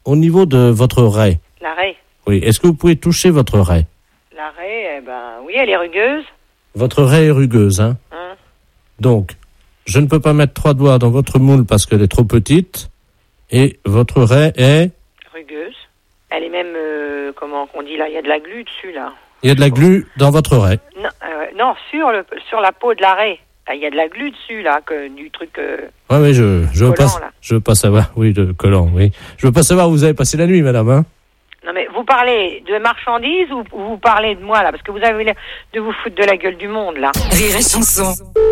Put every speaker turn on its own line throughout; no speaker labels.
au niveau de votre raie.
La raie.
Oui, est-ce que vous pouvez toucher votre raie?
La raie, oui, elle est rugueuse.
Votre raie est rugueuse, hein? Donc, je ne peux pas mettre 3 doigts dans votre moule parce qu'elle est trop petite. Et votre raie est...
Rugueuse. Elle est même, comment on dit là, il y a de la glu dessus, là.
Il y a de la glu dans votre raie.
Non, sur la peau de la raie. Il y a de la glu dessus, là, du truc...
Oui, je veux pas,
là.
je veux pas savoir. Oui, le collant, oui. Je veux pas savoir où vous avez passé la nuit, madame, hein?
Non, mais vous parlez de marchandises ou vous parlez de moi, là? Parce que vous avez l'air de vous foutre de la gueule du monde, là.
Rire et chanson.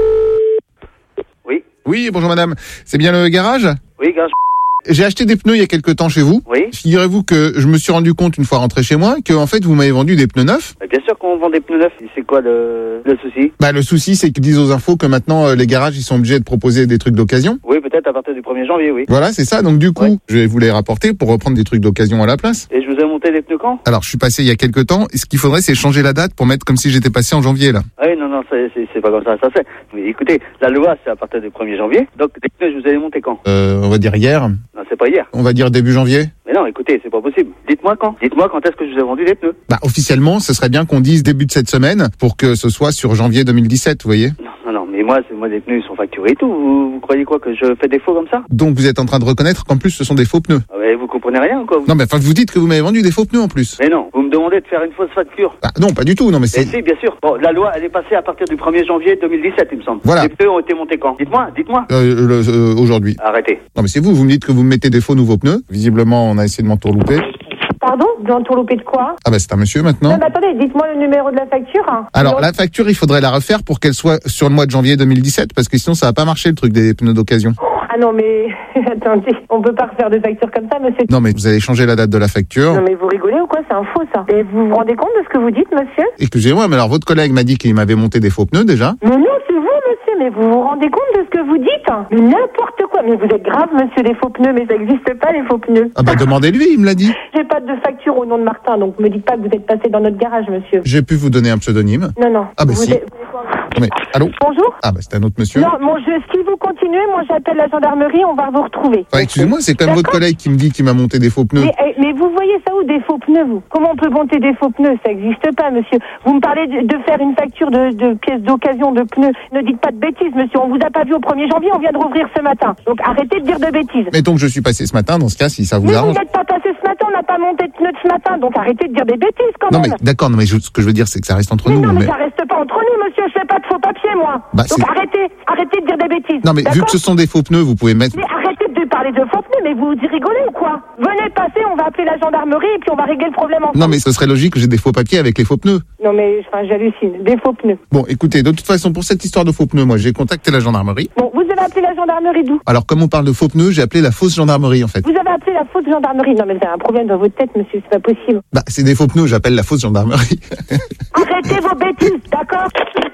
Oui, bonjour madame. C'est bien le garage?
Oui, garage.
J'ai acheté des pneus il y a quelque temps chez vous.
Oui.
Figurez-vous que je me suis rendu compte une fois rentré chez moi que en fait vous m'avez vendu des pneus neufs.
Bien sûr qu'on vend des pneus neufs. C'est quoi le souci?
Le souci c'est qu'ils disent aux infos que maintenant les garages ils sont obligés de proposer des trucs d'occasion.
Oui, peut-être à partir du 1er janvier, oui.
Voilà, c'est ça. Donc du coup, je vais vous les rapporter pour reprendre des trucs d'occasion à la place.
Et je vous ai monté des pneus quand?
Alors je suis passé il y a quelque temps. Et ce qu'il faudrait c'est changer la date pour mettre comme si j'étais passé en janvier là.
Ah oui, non, c'est pas comme ça se fait. Mais écoutez, la loi c'est à partir du 1er janvier. Donc les pneus je vous ai les montés quand?
On va dire hier.
Non, c'est pas hier.
On va dire début janvier.
Mais non, écoutez, c'est pas possible. Dites-moi quand. Dites-moi quand est-ce que je vous ai vendu des pneus.
Officiellement, ce serait bien qu'on dise début de cette semaine pour que ce soit sur janvier 2017, vous voyez.
Non, mais moi les pneus ils sont facturés et tout. Vous croyez quoi que je fais des faux comme ça?
Donc vous êtes en train de reconnaître qu'en plus ce sont des faux pneus.
Ah ouais, vous comprenez rien ou quoi vous?
Non, mais vous dites que vous m'avez vendu des faux pneus en plus.
Mais non, vous me demandez de faire une fausse facture.
Non, pas du tout. Non, mais c'est.
Et si, bien sûr. Bon, la loi, elle est passée à partir du 1er janvier 2017, il me semble.
Voilà.
Les pneus ont été montés quand? Dites-moi.
Aujourd'hui.
Arrêtez.
Non, mais c'est vous me dites que vous me mettez des faux nouveaux pneus. Visiblement, on a essayé de m'entourlouper.
Pardon? D'entourlouper de quoi?
C'est un monsieur maintenant.
Non, mais attendez, dites-moi le numéro de la facture.
Alors, la facture, il faudrait la refaire pour qu'elle soit sur le mois de janvier 2017, parce que sinon, ça va pas marcher le truc des pneus d'occasion.
Ah non, mais attendez, on peut pas refaire de facture comme ça, monsieur.
Non, mais vous allez changer la date de la facture.
Non, mais vous rigolez ou quoi? C'est un faux, ça. Et vous vous rendez compte de ce que vous dites, monsieur?
Excusez-moi, mais alors votre collègue m'a dit qu'il m'avait monté des faux pneus déjà.
Mais non, c'est vous, monsieur, mais vous vous rendez compte de ce que vous dites? Mais n'importe quoi. Mais vous êtes grave, monsieur, des faux pneus, mais ça n'existe pas, les faux pneus.
Demandez-lui, il me l'a dit.
J'ai pas de facture au nom de Martin, donc me dites pas que vous êtes passé dans notre garage, monsieur.
J'ai pu vous donner un pseudonyme.
Non.
Si. Mais, allô?
Bonjour?
C'est un autre monsieur.
Non, si vous continuez, moi j'appelle la gendarmerie, on va vous retrouver.
Excusez-moi, c'est quand même votre collègue qui me dit qu'il m'a monté des faux pneus.
Mais vous voyez ça où, des faux pneus, vous? Comment on peut monter des faux pneus? Ça n'existe pas, monsieur. Vous me parlez de faire une facture de pièces d'occasion de pneus. Ne dites pas de bêtises, monsieur. On vous a pas vu au 1er janvier, on vient de rouvrir ce matin. Donc arrêtez de dire de bêtises.
Mais donc je suis passé ce matin, dans ce cas, si ça vous
mais
arrange.
vous n'êtes pas passé ce matin, on n'a pas monté de pneus ce matin, donc arrêtez de dire des bêtises quand même.
Non mais d'accord, ce que je veux dire c'est que ça reste entre nous.
Non, mais ça reste pas entre nous, monsieur. Je fais pas de faux papiers, moi. Donc arrêtez de dire des bêtises.
Non mais vu que ce sont des faux pneus, vous pouvez mettre...
Mais arrêtez de parler de faux pneus, mais vous rigolez ou quoi? Venez passer, on va appeler la gendarmerie et puis on va régler le problème ensemble.
Non mais ce serait logique que j'ai des faux papiers avec les faux pneus.
Non mais j'hallucine, des faux pneus.
Bon écoutez, de toute façon pour cette histoire de faux pneus, moi j'ai contacté la gendarmerie.
Bon, vous avez appelé la gendarmerie d'où?
Alors comme on parle de faux pneus, j'ai appelé la fausse gendarmerie en fait.
Vous avez appelé la fausse gendarmerie? Non mais vous avez un problème dans votre tête, monsieur, c'est pas possible.
C'est des faux pneus, j'appelle la fausse gendarmerie.
Arrêtez vos bêtises, d'accord?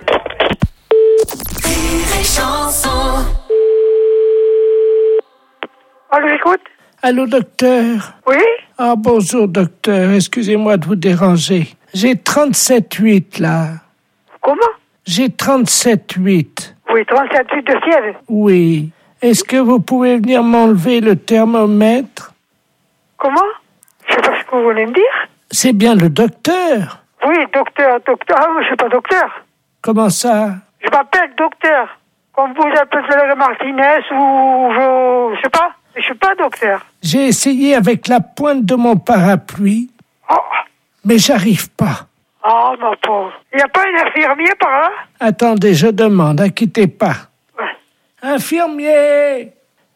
Allô, j'écoute.
Allô, docteur?
Oui?
Bonjour, docteur. Excusez-moi de vous déranger. J'ai 37,8 là.
Comment?
J'ai 37,8.
Oui, 37,8 de fièvre.
Oui. Est-ce que vous pouvez venir m'enlever le thermomètre?
Comment? Je sais pas ce que vous voulez me dire.
C'est bien le docteur.
Oui, docteur. Ah, je suis pas docteur.
Comment ça?
Je m'appelle docteur. Comme vous appelez Martinez ou je sais pas. Je suis pas docteur.
J'ai essayé avec la pointe de mon parapluie, mais j'arrive pas.
Oh, ma pauvre. Il n'y a pas un infirmier par là?
Attendez, je demande, inquiétez pas.
Ouais.
Infirmier!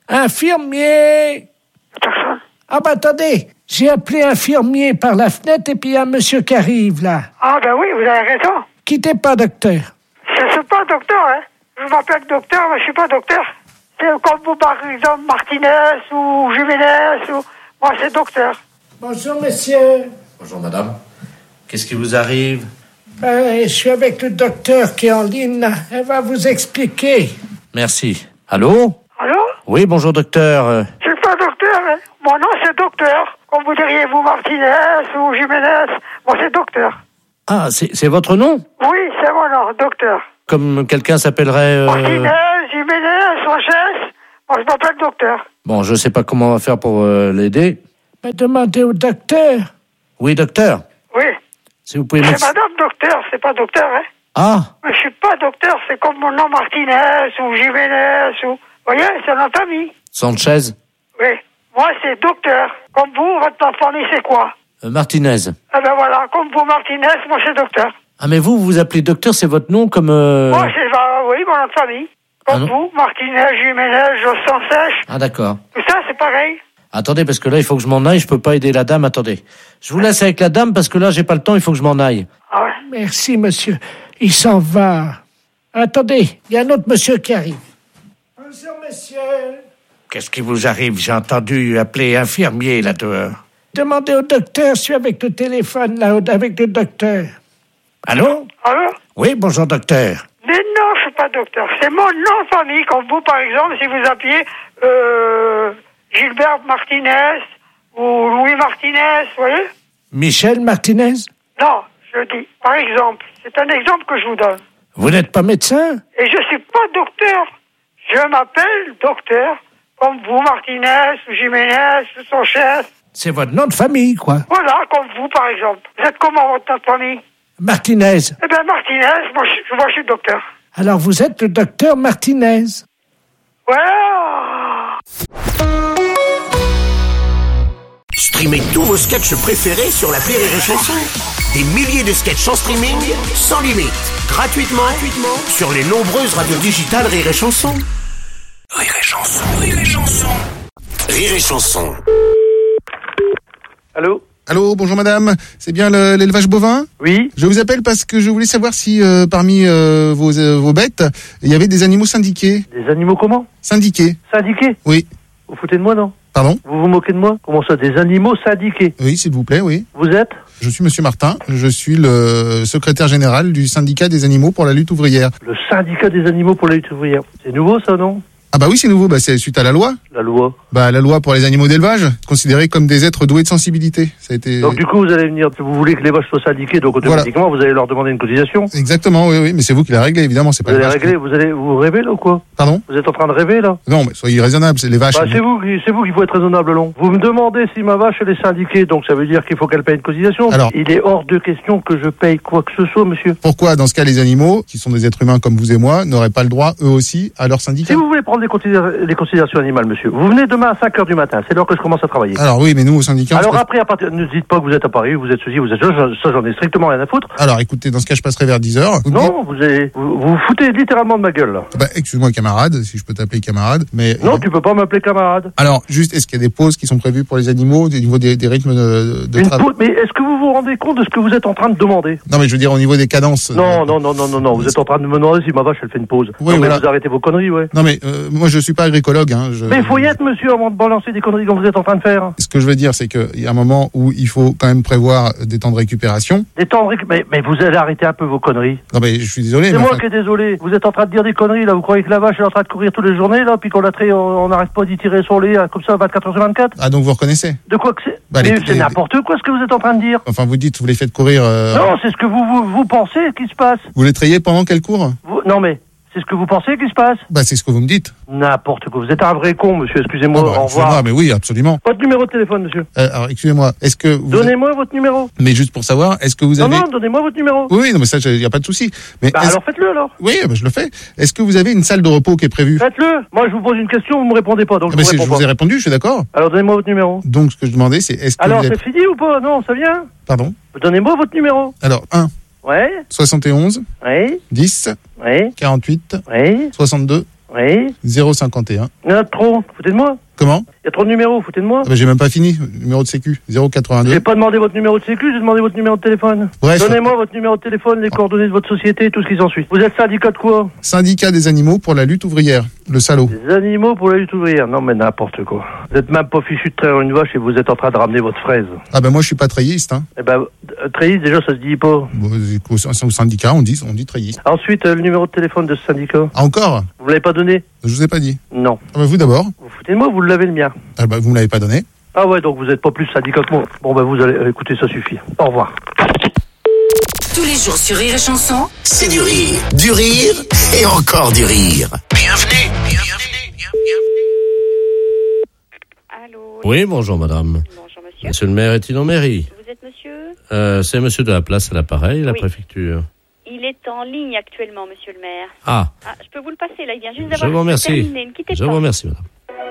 Personne.
Attendez, j'ai appelé infirmier par la fenêtre et puis il y a un monsieur qui arrive là.
Ah, ben oui, vous avez raison.
Quittez pas, docteur.
Je suis pas docteur, hein. Je m'appelle docteur, mais je suis pas docteur. C'est comme vous, par exemple, Martinez ou Jiménez ou... Moi, c'est docteur.
Bonjour, monsieur.
Bonjour, madame. Qu'est-ce qui vous arrive?
Je suis avec le docteur qui est en ligne, là. Elle va vous expliquer.
Merci. Allô?
Allô?
Oui, bonjour, docteur.
Je suis pas docteur, hein. Mon nom, c'est docteur. Comme vous diriez, vous, Martinez ou Jiménez. Moi, c'est docteur.
Ah, c'est votre nom?
Oui, c'est mon nom, docteur.
Comme quelqu'un s'appellerait...
Martinez, Jiménez, Sanchez. Moi, je m'appelle docteur.
Bon, je sais pas comment on va faire pour l'aider.
Bah, demandez au docteur.
Oui, docteur.
Oui.
Si vous pouvez
C'est
mettre...
madame docteur, c'est pas docteur, hein.
Ah,
Mais je suis pas docteur, c'est comme mon nom Martinez ou Jiménez ou... Vous voyez, c'est notre ami.
Sanchez.
Oui. Moi, c'est docteur. Comme vous, votre nom de famille, c'est quoi?
Martinez.
Eh ben voilà, comme vous, Martinez, moi, c'est docteur.
Ah, mais vous vous appelez docteur, c'est votre nom comme...
Moi, c'est, oui, mon nom de famille. Comme
Ah non.
vous, Martinez, Jiménez, Jossan Sèche.
Ah, d'accord.
Tout ça, c'est pareil.
Attendez, parce que là, il faut que je m'en aille, je peux pas aider la dame, attendez. Je vous laisse avec la dame, parce que là, j'ai pas le temps, il faut que je m'en aille.
Ah ouais.
Merci, monsieur. Il s'en va. Attendez, il y a un autre monsieur qui arrive. Bonjour, monsieur. Qu'est-ce qui vous arrive? J'ai entendu appeler infirmier là dehors. Demandez au docteur, je suis avec le téléphone là, avec le docteur. Allô?
Allô?
Oui, bonjour, docteur.
Mais non, je suis pas docteur. C'est mon nom de famille, comme vous, par exemple, si vous appuyez Gilbert Martinez ou Louis Martinez, vous voyez?
Michel Martinez?
Non, je dis, par exemple. C'est un exemple que je vous donne.
Vous n'êtes pas médecin?
Et je suis pas docteur. Je m'appelle docteur, comme vous, Martinez, ou Jiménez, ou Sanchez.
C'est votre nom de famille, quoi.
Voilà, comme vous, par exemple. Vous êtes comment, votre nom de famille?
Martinez.
Eh bien, Martinez, moi, je suis docteur.
Alors, vous êtes le docteur Martinez.
Voilà.
Streamez tous vos sketchs préférés sur l'appli Rire et Chanson. Des milliers de sketchs en streaming, sans limite, gratuitement sur les nombreuses radios digitales Rire et Chanson. Rire et Chanson, Rire et Chanson. Rire et Chanson.
Allô?
Allô, bonjour madame, c'est bien l'élevage bovin?
Oui?
Je vous appelle parce que je voulais savoir si parmi vos bêtes, il y avait des animaux syndiqués.
Des animaux comment?
Syndiqués?
Syndiqués?
Oui.
Vous foutez de moi, non?
Pardon?
Vous vous moquez de moi? Comment ça, des animaux syndiqués?
Oui, s'il vous plaît, oui.
Vous êtes?
Je suis monsieur Martin, je suis le secrétaire général du syndicat des animaux pour la lutte ouvrière.
Le syndicat des animaux pour la lutte ouvrière. C'est nouveau, ça, non?
Ah bah oui, c'est nouveau, bah c'est suite à la loi.
La loi.
Bah la loi pour les animaux d'élevage, considérés comme des êtres doués de sensibilité. Ça a été...
Donc du coup, vous allez venir, vous voulez que les vaches soient syndiquées, donc automatiquement, vous allez leur demander une cotisation.
Exactement, oui, mais c'est vous qui l'avez réglé, évidemment, c'est pas
Vous
les
allez
vaches.
régler, vous rêvez là ou quoi?
Pardon?
Vous êtes en train de rêver là?
Non, mais soyez raisonnable, c'est les vaches.
Bah, c'est vous qu'il faut être raisonnable, long. Vous me demandez si ma vache elle est syndiquée, donc ça veut dire qu'il faut qu'elle paye une cotisation.
Alors,
il est hors de question que je paye quoi que ce soit, monsieur.
Pourquoi, dans ce cas, les animaux, qui sont des êtres humains comme vous et moi, n'auraient pas le droit, eux aussi, à leur syndicat?
Si vous voulez prendre les considérations animales, monsieur, vous venez demain à 5h du matin, c'est l'heure que je commence à travailler.
Alors oui, mais nous, au syndicat...
Alors après, ne dites pas que vous êtes à Paris, vous êtes ceci, vous êtes ça, j'en ai strictement rien à foutre.
Alors écoutez, dans ce cas, je passerai vers 10h.
Non, vous foutez littéralement de ma gueule, là.
Bah, excuse-moi, camarade, si je peux t'appeler camarade, mais...
Non, tu peux pas m'appeler camarade.
Alors, juste, est-ce qu'il y a des pauses qui sont prévues pour les animaux, au niveau des rythmes de travail?
Mais est-ce que vous vous rendez compte de ce que vous êtes en train de demander?
Non, mais je veux dire, au niveau des cadences...
Non, vous êtes en train de me demander si ma vache, elle fait une pause.
Oui,
non,
voilà.
mais vous arrêtez vos conneries, ouais.
Non, mais moi, je suis pas agricologue, hein.
Mais il faut y être, monsieur, avant de balancer des conneries comme vous êtes en train de faire.
Ce que je veux dire, c'est qu'il y a un moment où il faut quand même prévoir des temps de récupération.
Des temps de récupération? Mais vous allez arrêter un peu vos conneries.
Non, mais je suis désolé.
C'est
mais
moi
enfin...
qui est désolé. Vous êtes en train de dire des conneries, là. Vous croyez que la vache est en train de courir toutes les journées, là, puis qu'on la traite, on n'arrête pas d'y tirer son lait, comme ça, 24h/24?
Ah, donc vous reconnaissez?
De quoi que c'est?
Bah,
mais c'est n'importe quoi ce que vous êtes en train de dire.
Enfin, vous dites, vous les faites courir...
Non, c'est ce que vous pensez qui se passe.
Vous les trayez pendant qu'elles courent?
Non, mais c'est ce que vous pensez qui se passe.
Bah, c'est ce que vous me dites.
N'importe quoi. Vous êtes un vrai con, monsieur. Excusez-moi.
Oh, bah,
au revoir.
Mais oui, absolument.
Votre numéro de téléphone, monsieur.
Alors, excusez-moi. Est-ce que vous...
Donnez-moi votre numéro.
Mais juste pour savoir, est-ce que vous avez...
Non, donnez-moi votre numéro.
Oui, non, mais ça, il n'y a pas de souci. Mais
bah alors faites-le alors.
Oui, bah, je le fais. Est-ce que vous avez une salle de repos qui est prévue?
Faites-le. Moi, je vous pose une question, vous me répondez pas, donc je
vous ai répondu, je suis d'accord.
Alors donnez-moi votre numéro.
Donc, ce que je demandais, c'est est-ce que
alors,
vous êtes...
c'est fini ou pas? Non, ça vient.
Pardon?
Donnez-moi votre numéro.
Alors, 1.
Ouais.
71.
Oui.
10.
Oui.
48.
Oui.
62.
Oui.
051.
Il y en a trop. Foutez de moi.
Comment?
Il y a trop de numéros, foutez de moi.
Ah bah, j'ai même pas fini. Numéro de sécu. 082.
J'ai pas demandé votre numéro de sécu, j'ai demandé votre numéro de téléphone.
Bref.
Donnez-moi votre numéro de téléphone, les coordonnées de votre société, tout ce qui s'ensuit. Vous êtes syndicat de quoi?
Syndicat des animaux pour la lutte ouvrière. Le salaud.
Des animaux pour la lutte ouvrière. Non mais n'importe quoi. Vous êtes même pas fichu de traire une vache et vous êtes en train de ramener votre fraise.
Ah ben moi je suis pas treilliste. Hein.
Eh ben, treilliste déjà ça se dit pas.
Bon, au syndicat on dit treilliste.
Ensuite, le numéro de téléphone de ce syndicat.
Ah, encore?
Vous l'avez pas donné?
Je vous ai pas dit.
Non.
Ah ben vous d'abord.
Vous foutez de moi, vous l'avez le mien.
Ah ben vous me l'avez pas donné.
Ah ouais, donc vous êtes pas plus syndicat que moi. Bon ben vous allez, écoutez, ça suffit. Au revoir.
Tous les jours sur Rire et Chanson,
c'est du rire et encore du rire. Bienvenue.
Allô.
Oui, bonjour madame.
Bonjour monsieur. monsieur.
Monsieur le maire est-il en mairie?
Vous êtes monsieur?
C'est monsieur de la place à l'appareil, la préfecture.
Il est en ligne actuellement, monsieur le maire.
Ah.
Je peux vous le passer, là, il vient juste
Je vous remercie.
terminé. Ne quittez pas.
Je vous remercie, madame.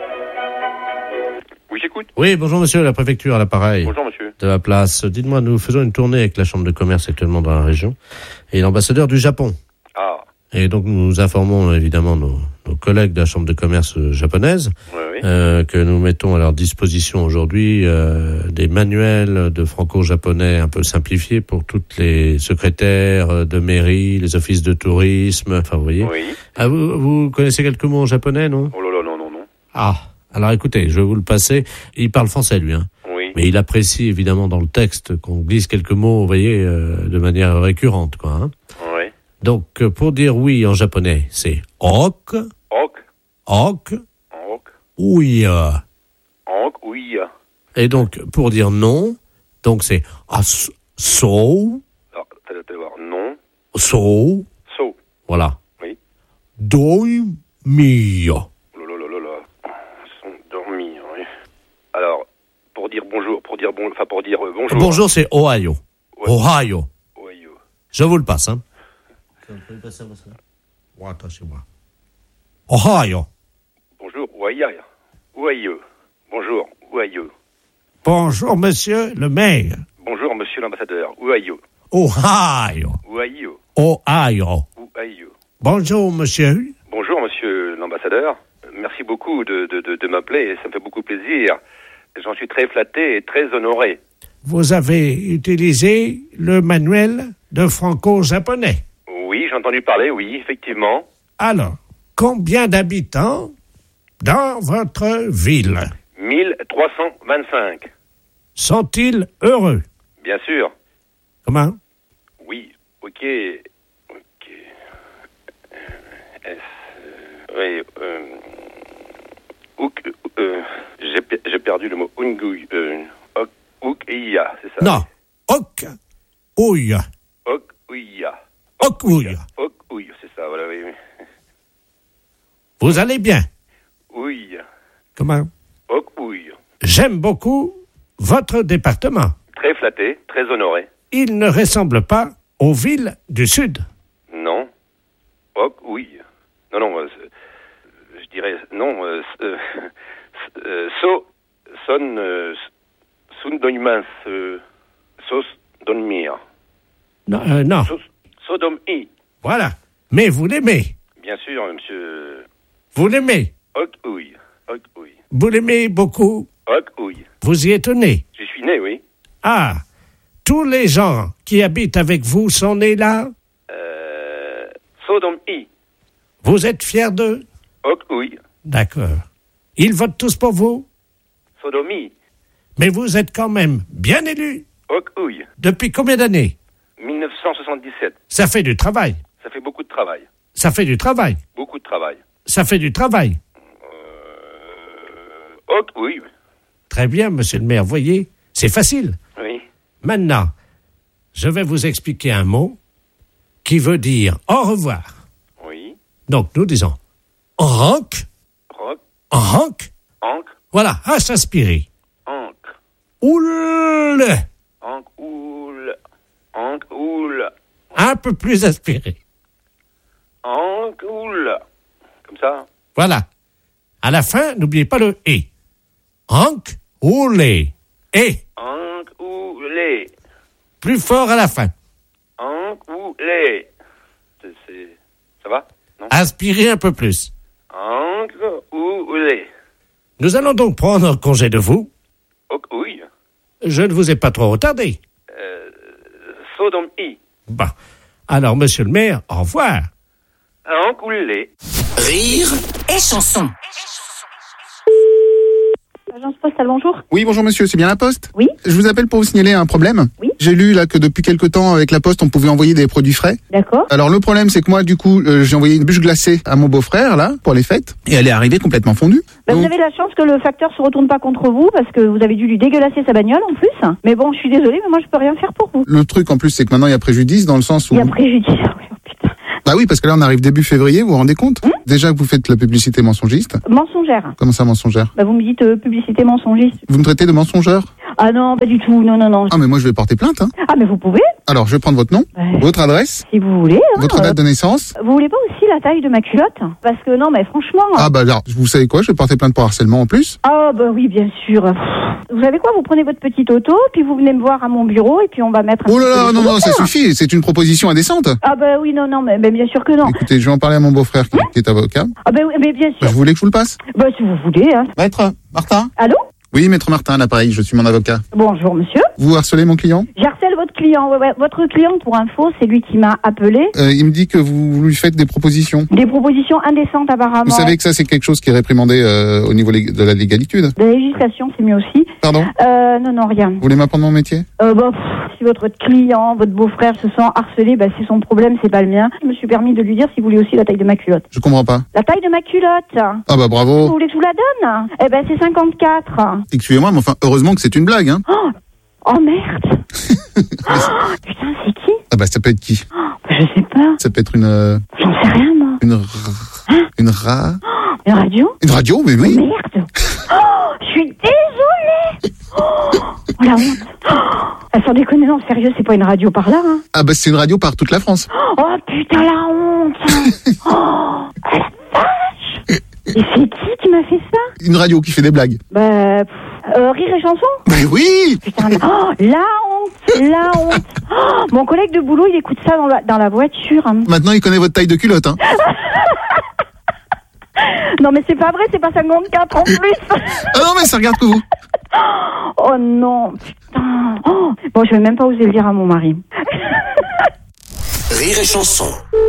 Oui, j'écoute.
Oui, bonjour monsieur, la préfecture à l'appareil.
Bonjour monsieur.
De la place. Dites-moi, nous faisons une tournée avec la chambre de commerce actuellement dans la région et l'ambassadeur du Japon.
Ah.
Et donc nous informons évidemment nos collègues de la chambre de commerce japonaise que nous mettons à leur disposition aujourd'hui des manuels de franco-japonais un peu simplifiés pour toutes les secrétaires de mairie, les offices de tourisme, enfin vous voyez.
Oui.
Ah, vous connaissez quelques mots en japonais, non?
Oh là là, non.
Ah, alors écoutez, je vais vous le passer. Il parle français lui, hein.
Oui.
Mais il apprécie évidemment dans le texte qu'on glisse quelques mots, vous voyez, de manière récurrente, quoi. Hein.
Oui.
Donc, pour dire oui en japonais, c'est ok, ok, ouya.
Ok, oui.
Et donc, pour dire non, donc c'est so,
Alors, t'allais voir, non.
so, voilà.
Oui.
Doimiya.
Sont dormis, oui. Alors, pour dire bonjour.
Bonjour, c'est Ohio.
Ouais.
Ohio. Je vous le passe, hein. Ohio.
Bonjour, ouaïe. Bonjour, ouaïe.
Bonjour, monsieur le maire.
Bonjour, monsieur l'ambassadeur. Ouaïe.
Ohio.
Ouaïe.
Ohio.
Ouaïe.
Bonjour, monsieur.
Bonjour, monsieur l'ambassadeur. Merci beaucoup de m'appeler. Ça me fait beaucoup plaisir. J'en suis très flatté et très honoré.
Vous avez utilisé le manuel de franco-japonais.
Oui, j'ai entendu parler, oui, effectivement.
Alors, combien d'habitants dans votre ville
1325.
sont-ils heureux?
Bien sûr.
Comment?
Oui, ok. Oui, j'ai perdu le mot Ungui. Oukia, c'est ça?
Non. Ok. Ouya.
Ouya.
Okuya.
Ouya, c'est ça, voilà, oui.
Vous allez bien?
Oui.
Comment?
Okuya.
J'aime beaucoup votre département.
Très flatté, très honoré.
Il ne ressemble pas aux villes du Sud.
Non. Oui. Non, je dirais non. Sun doimans, sos dormir.
Non.
Sodomi.
Voilà. Mais vous l'aimez.
Bien sûr, monsieur.
Vous l'aimez.
Oui.
Vous l'aimez beaucoup.
Oui.
Vous y êtes né.
Je suis né, oui.
Ah. Tous les gens qui habitent avec vous sont nés là.
Sodomi.
Vous êtes fiers d'eux?
Oui.
D'accord. Ils votent tous pour vous?
Sodomi.
Mais vous êtes quand même bien élu.
Oui.
Depuis combien d'années?
1977.
Ça fait du travail.
Ça fait beaucoup de travail.
Ça fait du travail.
Beaucoup de travail.
Ça fait du travail.
Oui.
Très bien, monsieur le maire. Voyez, c'est facile.
Oui.
Maintenant, je vais vous expliquer un mot qui veut dire au revoir.
Oui.
Donc, nous disons rank. Rank.
Ank.
Voilà, à s'inspirer.
Ank.
Oule.
Ank. Oule. Ank. Oule.
Un peu plus aspiré.
Ank. Oule. Comme ça.
Voilà. À la fin, n'oubliez pas le « et ». Ank, oule, et.
Ank. Oule.
Plus fort à la fin.
Ank. Oule. Ça va? Non?
Aspirez un peu plus.
Ank. Oule.
Nous allons donc prendre congé de vous.
Oui.
Je ne vous ai pas trop retardé.
Sodomi.
Bon. Alors, monsieur le maire, au revoir.
Ank. Oule.
Rire et chanson.
Agence postale, bonjour.
Oui, bonjour monsieur, c'est bien la Poste?
Oui.
Je vous appelle pour vous signaler un problème.
Oui.
J'ai lu là que depuis quelque temps avec la Poste, on pouvait envoyer des produits frais.
D'accord.
Alors le problème, c'est que moi, du coup, j'ai envoyé une bûche glacée à mon beau-frère là pour les fêtes, et elle est arrivée complètement fondue.
Vous avez la chance que le facteur se retourne pas contre vous parce que vous avez dû lui dégueulasser sa bagnole en plus. Mais bon, je suis désolée, mais moi je peux rien faire pour vous.
Le truc en plus, c'est que maintenant il y a préjudice dans le sens où.
Il y a préjudice.
Bah oui, parce que là on arrive début février, vous vous rendez compte? Déjà que vous faites la publicité mensongiste.
Mensongère.
Comment ça mensongère?
Bah vous me dites publicité mensongiste.
Vous me traitez de mensongeur?
Ah non, pas du tout, non.
Ah mais moi je vais porter plainte. Hein.
Ah mais vous pouvez.
Alors je vais prendre votre nom, votre adresse,
si vous voulez.
Votre date de naissance.
Vous voulez pas aussi la taille de ma culotte? Parce que non, mais franchement...
Ah bah alors, vous savez quoi, je vais porter plainte pour harcèlement en plus.
Ah bah oui, bien sûr. Vous savez quoi, vous prenez votre petite auto, puis vous venez me voir à mon bureau, et puis on va mettre...
Oh là là, non, ça suffit, c'est une proposition indécente.
Ah bah oui, non, mais bien sûr que non.
Écoutez, je vais en parler à mon beau-frère qui est avocat.
Ah bah oui, mais bien sûr.
Bah, je voulais que je vous le passe.
Bah si vous voulez, hein.
Maître Martin.
Allô?
Oui, maître Martin, à l'appareil, je suis mon avocat.
Bonjour, monsieur.
Vous harcelez mon client?
J'harcèle votre client. Ouais. Votre client, pour info, c'est lui qui m'a appelé.
Il me dit que vous lui faites des propositions.
Des propositions indécentes, apparemment.
Vous savez que ça, c'est quelque chose qui est réprimandé au niveau de la légalitude.
De la législation, c'est mieux aussi.
Pardon?
Non, rien.
Vous voulez m'apprendre mon métier?
Si votre client, votre beau-frère se sent harcelé, c'est son problème, c'est pas le mien. Je me suis permis de lui dire s'il voulait aussi la taille de ma culotte.
Je comprends pas.
La taille de ma culotte.
Ah bah bravo.
Vous voulez que je vous la donne? Eh ben, c'est 54.
Excusez-moi, mais enfin, heureusement que c'est une blague, hein.
Oh merde. Putain, c'est qui?
Ah bah ça peut être qui?
Je sais pas.
Ça peut être une...
J'en sais rien, moi.
Une radio?
Une radio,
mais oui.
Oh, merde. Je suis désolée. Oh, la honte. Sans déconner, non, sérieux, c'est pas une radio par là, hein.
Ah bah c'est une radio par toute la France.
Oh putain, la honte. Oh, la vache. Et c'est qui m'a fait ça?
Une radio qui fait des blagues.
Rire et chanson?
Mais oui.
Putain, la honte. Oh, mon collègue de boulot, il écoute ça dans la voiture. Hein.
Maintenant, il connaît votre taille de culotte, hein.
Non, mais c'est pas vrai, c'est pas 54 en plus.
Ah non, mais ça regarde que vous.
Oh non, putain. Oh. Bon, je vais même pas oser le dire à mon mari.
Rire et chanson.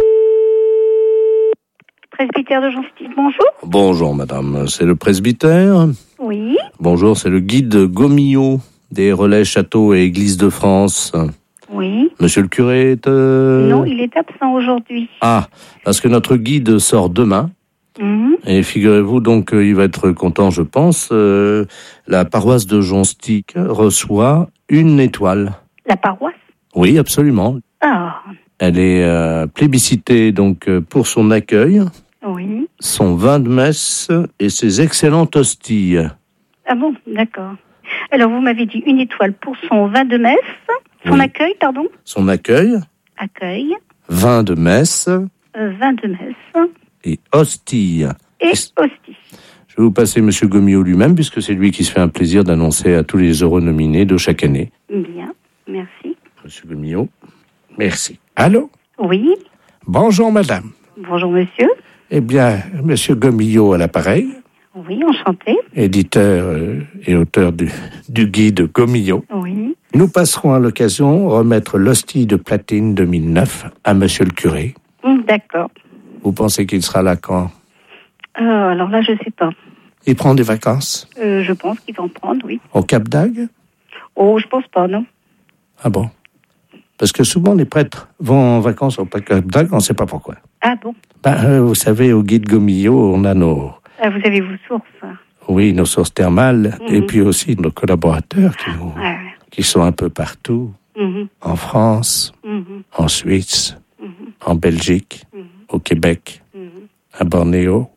Presbytère de Jean-Style, bonjour.
Bonjour madame, c'est le presbytère.
Oui.
Bonjour, c'est le guide Gomillot des relais châteaux et églises de France.
Oui.
Monsieur le curé est...
Non, il est absent aujourd'hui.
Ah, parce que notre guide sort demain. Et figurez-vous donc qu'il va être content, je pense. La paroisse de Jonstic reçoit une étoile.
La paroisse?
Oui, absolument.
Ah.
Elle est plébiscitée donc pour son accueil,
oui,
son vin de messe et ses excellentes hosties.
Ah bon, d'accord. Alors vous m'avez dit une étoile pour son vin de messe, son accueil, pardon?
Son accueil.
Accueil.
Vin de messe.
Vin de messe.
Et hostie.
Et hostie.
Je vais vous passer Monsieur Gomillot lui-même, puisque c'est lui qui se fait un plaisir d'annoncer à tous les heureux nominés de chaque année.
Bien, merci.
Monsieur Gomillot, merci. Allô?
Oui.
Bonjour madame.
Bonjour monsieur.
Eh bien, Monsieur Gomillot à l'appareil.
Oui, enchanté.
Éditeur et auteur du guide Gomillot.
Oui.
Nous passerons à l'occasion remettre l'hostie de platine 2009 à Monsieur le curé.
D'accord.
Vous pensez qu'il sera là quand?
Alors là, je sais pas.
Il prend des vacances?
Je pense qu'il va en prendre, oui.
Au Cap d'Agde?
Oh, je pense pas, non.
Ah bon? Parce que souvent les prêtres vont en vacances au Cap d'Agde, on ne sait pas pourquoi.
Ah bon?
Vous savez, au guide Gomillot, on a nos...
vous avez vos sources?
Oui, nos sources thermales, et puis aussi nos collaborateurs qui sont un peu partout. En France, en Suisse, en Belgique, au Québec, à Bornéo,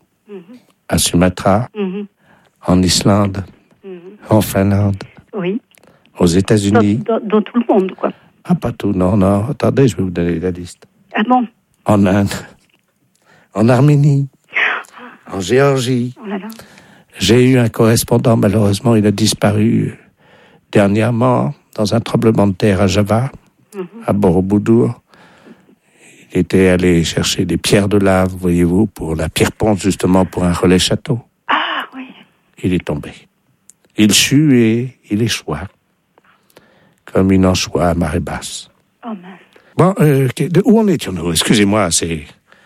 à Sumatra, en Islande, en Finlande,
oui,
aux États-Unis.
Dans tout le monde, quoi.
Ah, pas tout, non. Attendez, je vais vous donner la liste.
Ah bon?
En Inde, en Arménie, en Géorgie.
Oh là là.
J'ai eu un correspondant, malheureusement, il a disparu dernièrement dans un tremblement de terre à Java, à Borobudur. Il était allé chercher des pierres de lave, voyez-vous, pour la pierre ponte, justement, pour un relais château.
Ah, oui.
Il est tombé. Il sut et il échoua. Comme une anchois à marée basse.
Oh mince.
Bon, où en étions-nous? Excusez-moi, c'est...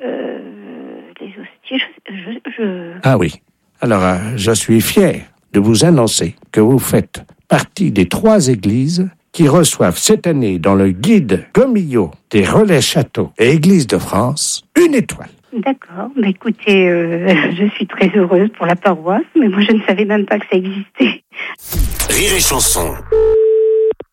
Les hostiers,
Ah oui. Alors, je suis fier de vous annoncer que vous faites partie des 3 églises qui reçoivent cette année dans le guide Gomillot des relais châteaux et églises de France une étoile.
D'accord. Écoutez, je suis très heureuse pour la paroisse, mais moi je ne savais même pas que ça existait.
Rire et chanson.
Allô?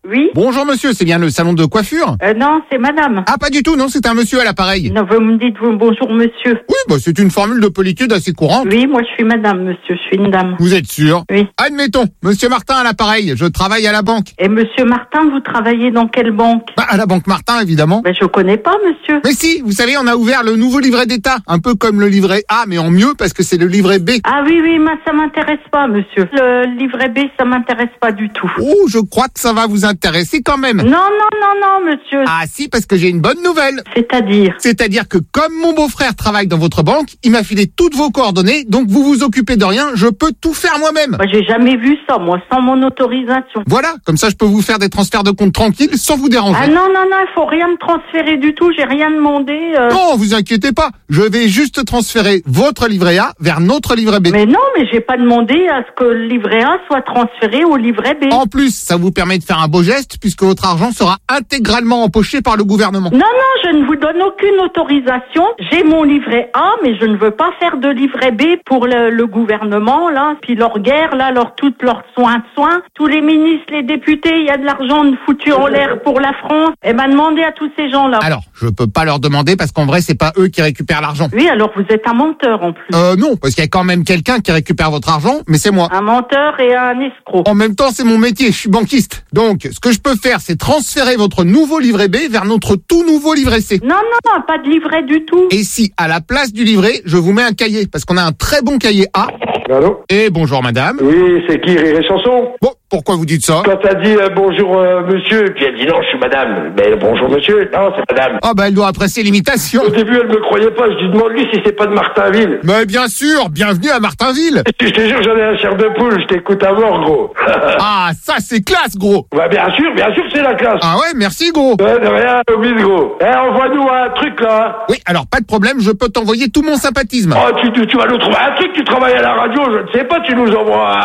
Oui.
Bonjour monsieur, c'est bien le salon de coiffure?
Non, c'est madame.
Ah, pas du tout, non, c'est un monsieur à l'appareil.
Non, vous me dites bonjour monsieur.
Oui, bah c'est une formule de politude assez courante.
Oui, moi je suis madame, monsieur, je suis une dame.
Vous êtes sûr?
Oui.
Admettons, monsieur Martin à l'appareil, je travaille à la banque.
Et monsieur Martin, vous travaillez dans quelle banque?
Bah, à la banque Martin, évidemment.
Ben, je connais pas, monsieur.
Mais si, vous savez, on a ouvert le nouveau livret d'État, un peu comme le livret A, mais en mieux, parce que c'est le livret B.
Ah oui, mais ça m'intéresse pas, monsieur. Le livret B, ça m'intéresse pas du tout.
Oh, je crois que ça va vous intéresser quand même.
Non, monsieur.
Ah si, parce que j'ai une bonne nouvelle. C'est-à-dire que comme mon beau-frère travaille dans votre banque, il m'a filé toutes vos coordonnées, donc vous vous occupez de rien, je peux tout faire moi-même.
Bah, j'ai jamais vu ça, moi, sans mon autorisation.
Voilà, comme ça je peux vous faire des transferts de compte tranquilles sans vous déranger.
Ah non, il faut rien me transférer du tout, j'ai rien demandé.
Non, vous inquiétez pas, je vais juste transférer votre livret A vers notre livret B.
Mais non, mais j'ai pas demandé à ce que le livret A soit transféré au livret B.
En plus, ça vous permet de faire un beau geste puisque votre argent sera intégralement empoché par le gouvernement.
Non, je ne vous donne aucune autorisation. J'ai mon livret A, mais je ne veux pas faire de livret B pour le gouvernement, là. Puis leur guerre, là, toutes leurs soins. Tous les ministres, les députés, il y a de l'argent foutu en l'air pour la France. Eh ben, demandez à tous ces gens-là.
Alors, je peux pas leur demander parce qu'en vrai, c'est pas eux qui récupèrent l'argent.
Oui, alors vous êtes un menteur en plus.
Non, parce qu'il y a quand même quelqu'un qui récupère votre argent, mais c'est moi.
Un menteur et un escroc.
En même temps, c'est mon métier, je suis banquiste. Donc, ce que je peux faire, c'est transférer votre nouveau livret B vers notre tout nouveau livret C.
Non, pas de livret du tout.
Et si, à la place du livret, je vous mets un cahier, parce qu'on a un très bon cahier A.
Allô?
Et bonjour madame.
Oui, c'est qui, Rire et Chanson?
Bon, pourquoi vous dites ça?
Quand t'as dit bonjour monsieur, puis elle dit non, je suis madame. Mais bonjour monsieur, non, c'est madame.
Ah bah elle doit apprécier l'imitation.
Au début, elle me croyait pas, je lui demande-lui si c'est pas de Martinville.
Mais bien sûr, bienvenue à Martinville.
Je te jure, j'en ai un chair de poule, je t'écoute à mort, gros.
Ah, ça c'est classe, gros.
Bah bien sûr que c'est la classe.
Ah ouais, merci, gros.
Ouais, de rien, oublie, gros. Envoie-nous un truc, là.
Oui, alors pas de problème, je peux t'envoyer tout mon sympathisme.
Oh, tu vas nous trouver un truc, tu travailles à la radio, je ne sais pas, tu nous envoies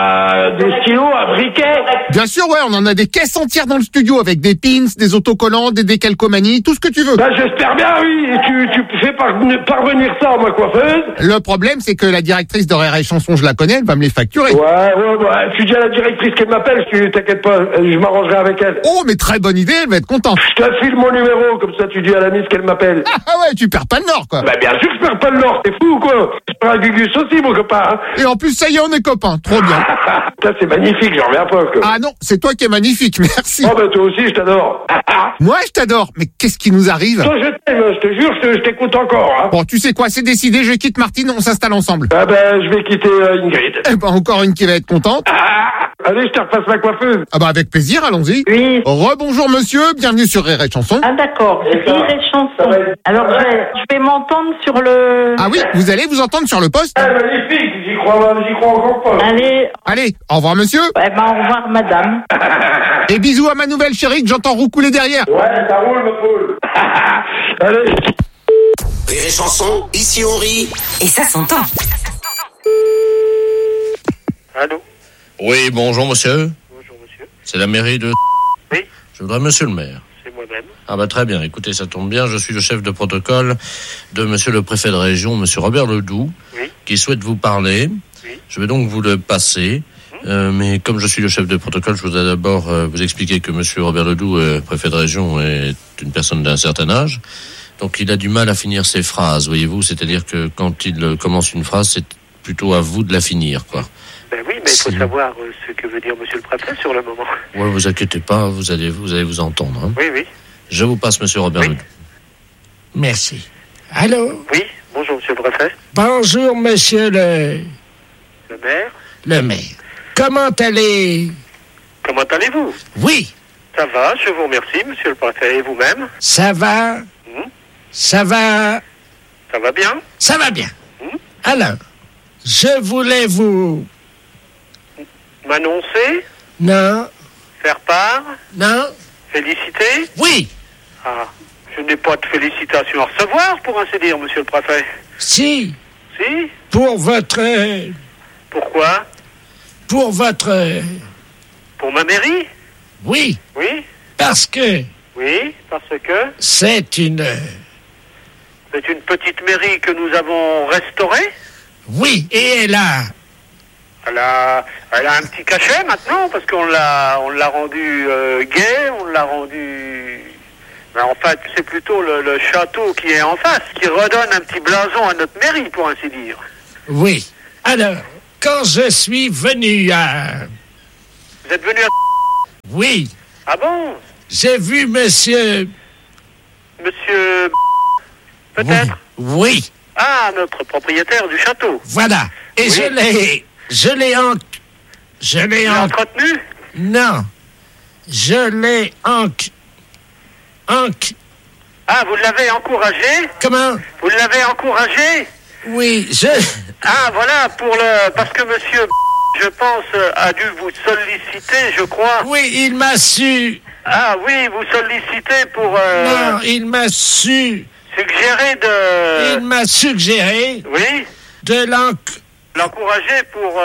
des stylos, un briquet.
Bien sûr, ouais, on en a des caisses entières dans le studio avec des pins, des autocollants, des décalcomanies, tout ce que tu veux.
Bah j'espère bien, oui. Et tu fais parvenir ça à ma coiffeuse.
Le problème, c'est que la directrice de Rire et Chanson, je la connais, elle va me les facturer.
Ouais, tu dis à la directrice qu'elle m'appelle, t'inquiète pas, je m'arrangerai avec elle.
Oh, mais très bonne idée, elle va être contente.
Je te file mon numéro, comme ça tu dis à la miss qu'elle m'appelle.
Ah ouais, tu perds pas le nord, quoi.
Bah bien sûr que je perds pas le nord, t'es fou ou quoi? Je perds un gugus aussi, mon copain. Hein.
Et en plus, ça y est, on est copains, trop bien.
Ça c'est magnifique, j'en reviens pas, quoi.
Ah non, c'est toi qui es magnifique, merci.
Oh bah toi aussi, je t'adore.
Moi, je t'adore, mais qu'est-ce qui nous arrive?
Toi, je t'aime, je te jure, je t'écoute encore. Hein.
Bon, tu sais quoi, c'est décidé, je quitte Martine, on s'installe ensemble.
Ah ben, je vais quitter Ingrid.
Eh ben, encore une qui va être contente.
Allez, je te repasse ma coiffeuse.
Ah bah avec plaisir, allons-y.
Oui.
Rebonjour monsieur, bienvenue sur Rire et Chanson.
Ah d'accord, Rire et Chanson. Alors je vais m'entendre sur le...
Ah oui, vous allez vous entendre sur le poste?
Ah magnifique, j'y crois encore pas.
Allez,
au revoir monsieur.
Eh ben au revoir madame.
Et bisous à ma nouvelle chérie que j'entends roucouler derrière.
Ouais, ça roule ma poule. Allez.
Rire et Chanson, ici on rit.
Et ça s'entend.
Allô?
Oui, bonjour monsieur.
Bonjour monsieur.
C'est la mairie de...
Oui.
Je voudrais monsieur le maire.
C'est moi-même.
Ah bah très bien, écoutez, ça tombe bien, je suis le chef de protocole de monsieur le préfet de région, monsieur Robert Ledoux,
oui.
Qui souhaite vous parler.
Oui.
Je vais donc vous le passer. Mais comme je suis le chef de protocole, je voudrais d'abord vous expliquer que monsieur Robert Ledoux, préfet de région, est une personne d'un certain âge. Donc il a du mal à finir ses phrases, voyez-vous. C'est-à-dire que quand il commence une phrase, c'est plutôt à vous de la finir, quoi.
Ben oui, mais il faut savoir ce que veut dire monsieur le préfet sur le moment.
Ouais, vous inquiétez pas, vous allez vous entendre. Hein.
Oui.
Je vous passe monsieur Robert Ledoux.
Merci. Allô?
Oui, bonjour monsieur le préfet.
Bonjour monsieur le
maire.
Le maire. Comment allez-vous?
Oui. Ça va, je vous remercie monsieur le préfet. Et vous-même?
Ça va. Ça va.
Ça va bien?
Ça va bien. Alors, je voulais vous...
M'annoncer?
Non.
Faire part?
Non.
Féliciter?
Oui.
Ah, je n'ai pas de félicitations à recevoir, pour ainsi dire, monsieur le préfet.
Si.
Si?
Pour votre...
Pourquoi?
Pour votre...
Pour ma mairie?
Oui.
Oui?
Parce que...
Oui, parce que...
C'est une
petite mairie que nous avons restaurée?
Oui, et elle a
Elle a un petit cachet maintenant, parce qu'on l'a rendu gai, on l'a rendu... Mais en fait, c'est plutôt le château qui est en face, qui redonne un petit blason à notre mairie, pour ainsi dire.
Oui. Alors, quand je suis venu à...
Vous êtes venu à...
Oui.
Ah bon?
J'ai vu monsieur...
Monsieur... Peut-être?
Oui.
Ah, notre propriétaire du château.
Voilà. Et oui. Je l'ai
entretenu?
Non. Je l'ai
Ah, vous l'avez encouragé?
Comment?
Vous l'avez encouragé?
Oui,
Ah, voilà, parce que monsieur, je pense, a dû vous solliciter, je crois.
Oui, il m'a su...
Ah oui, vous sollicitez pour...
Non, il m'a su...
Suggérer de...
Il m'a suggéré...
Oui?
De
l'encourager pour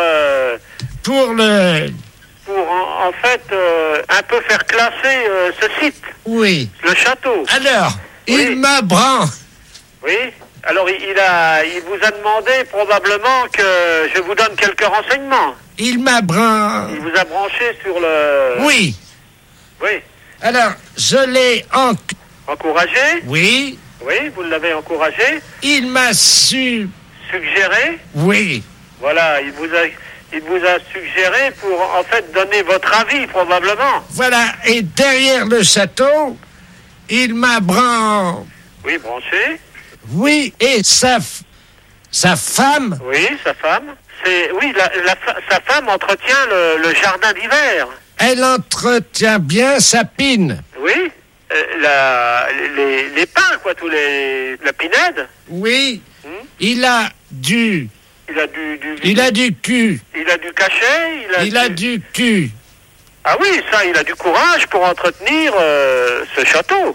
en fait un peu faire classer ce site.
Oui.
Le château.
Alors,
oui.
Il m'a branché.
Oui. Alors il vous a demandé probablement que je vous donne quelques renseignements.
Il m'a branché.
Il vous a branché sur le...
Oui.
Oui.
Alors, je l'ai
encouragé?
Oui.
Oui, vous l'avez encouragé?
Il m'a
suggéré?
Oui.
Voilà, il vous a suggéré pour, en fait, donner votre avis, probablement.
Voilà, et derrière le château, il m'a branché.
Oui, branché.
Oui, et sa femme.
Oui, sa femme. Sa femme entretient le jardin d'hiver.
Elle entretient bien sa pine.
Oui, les pins, quoi, la pinède.
Oui, il a du cul.
Il a du cachet.
Il a du cul.
Ah oui, ça, il a du courage pour entretenir ce château.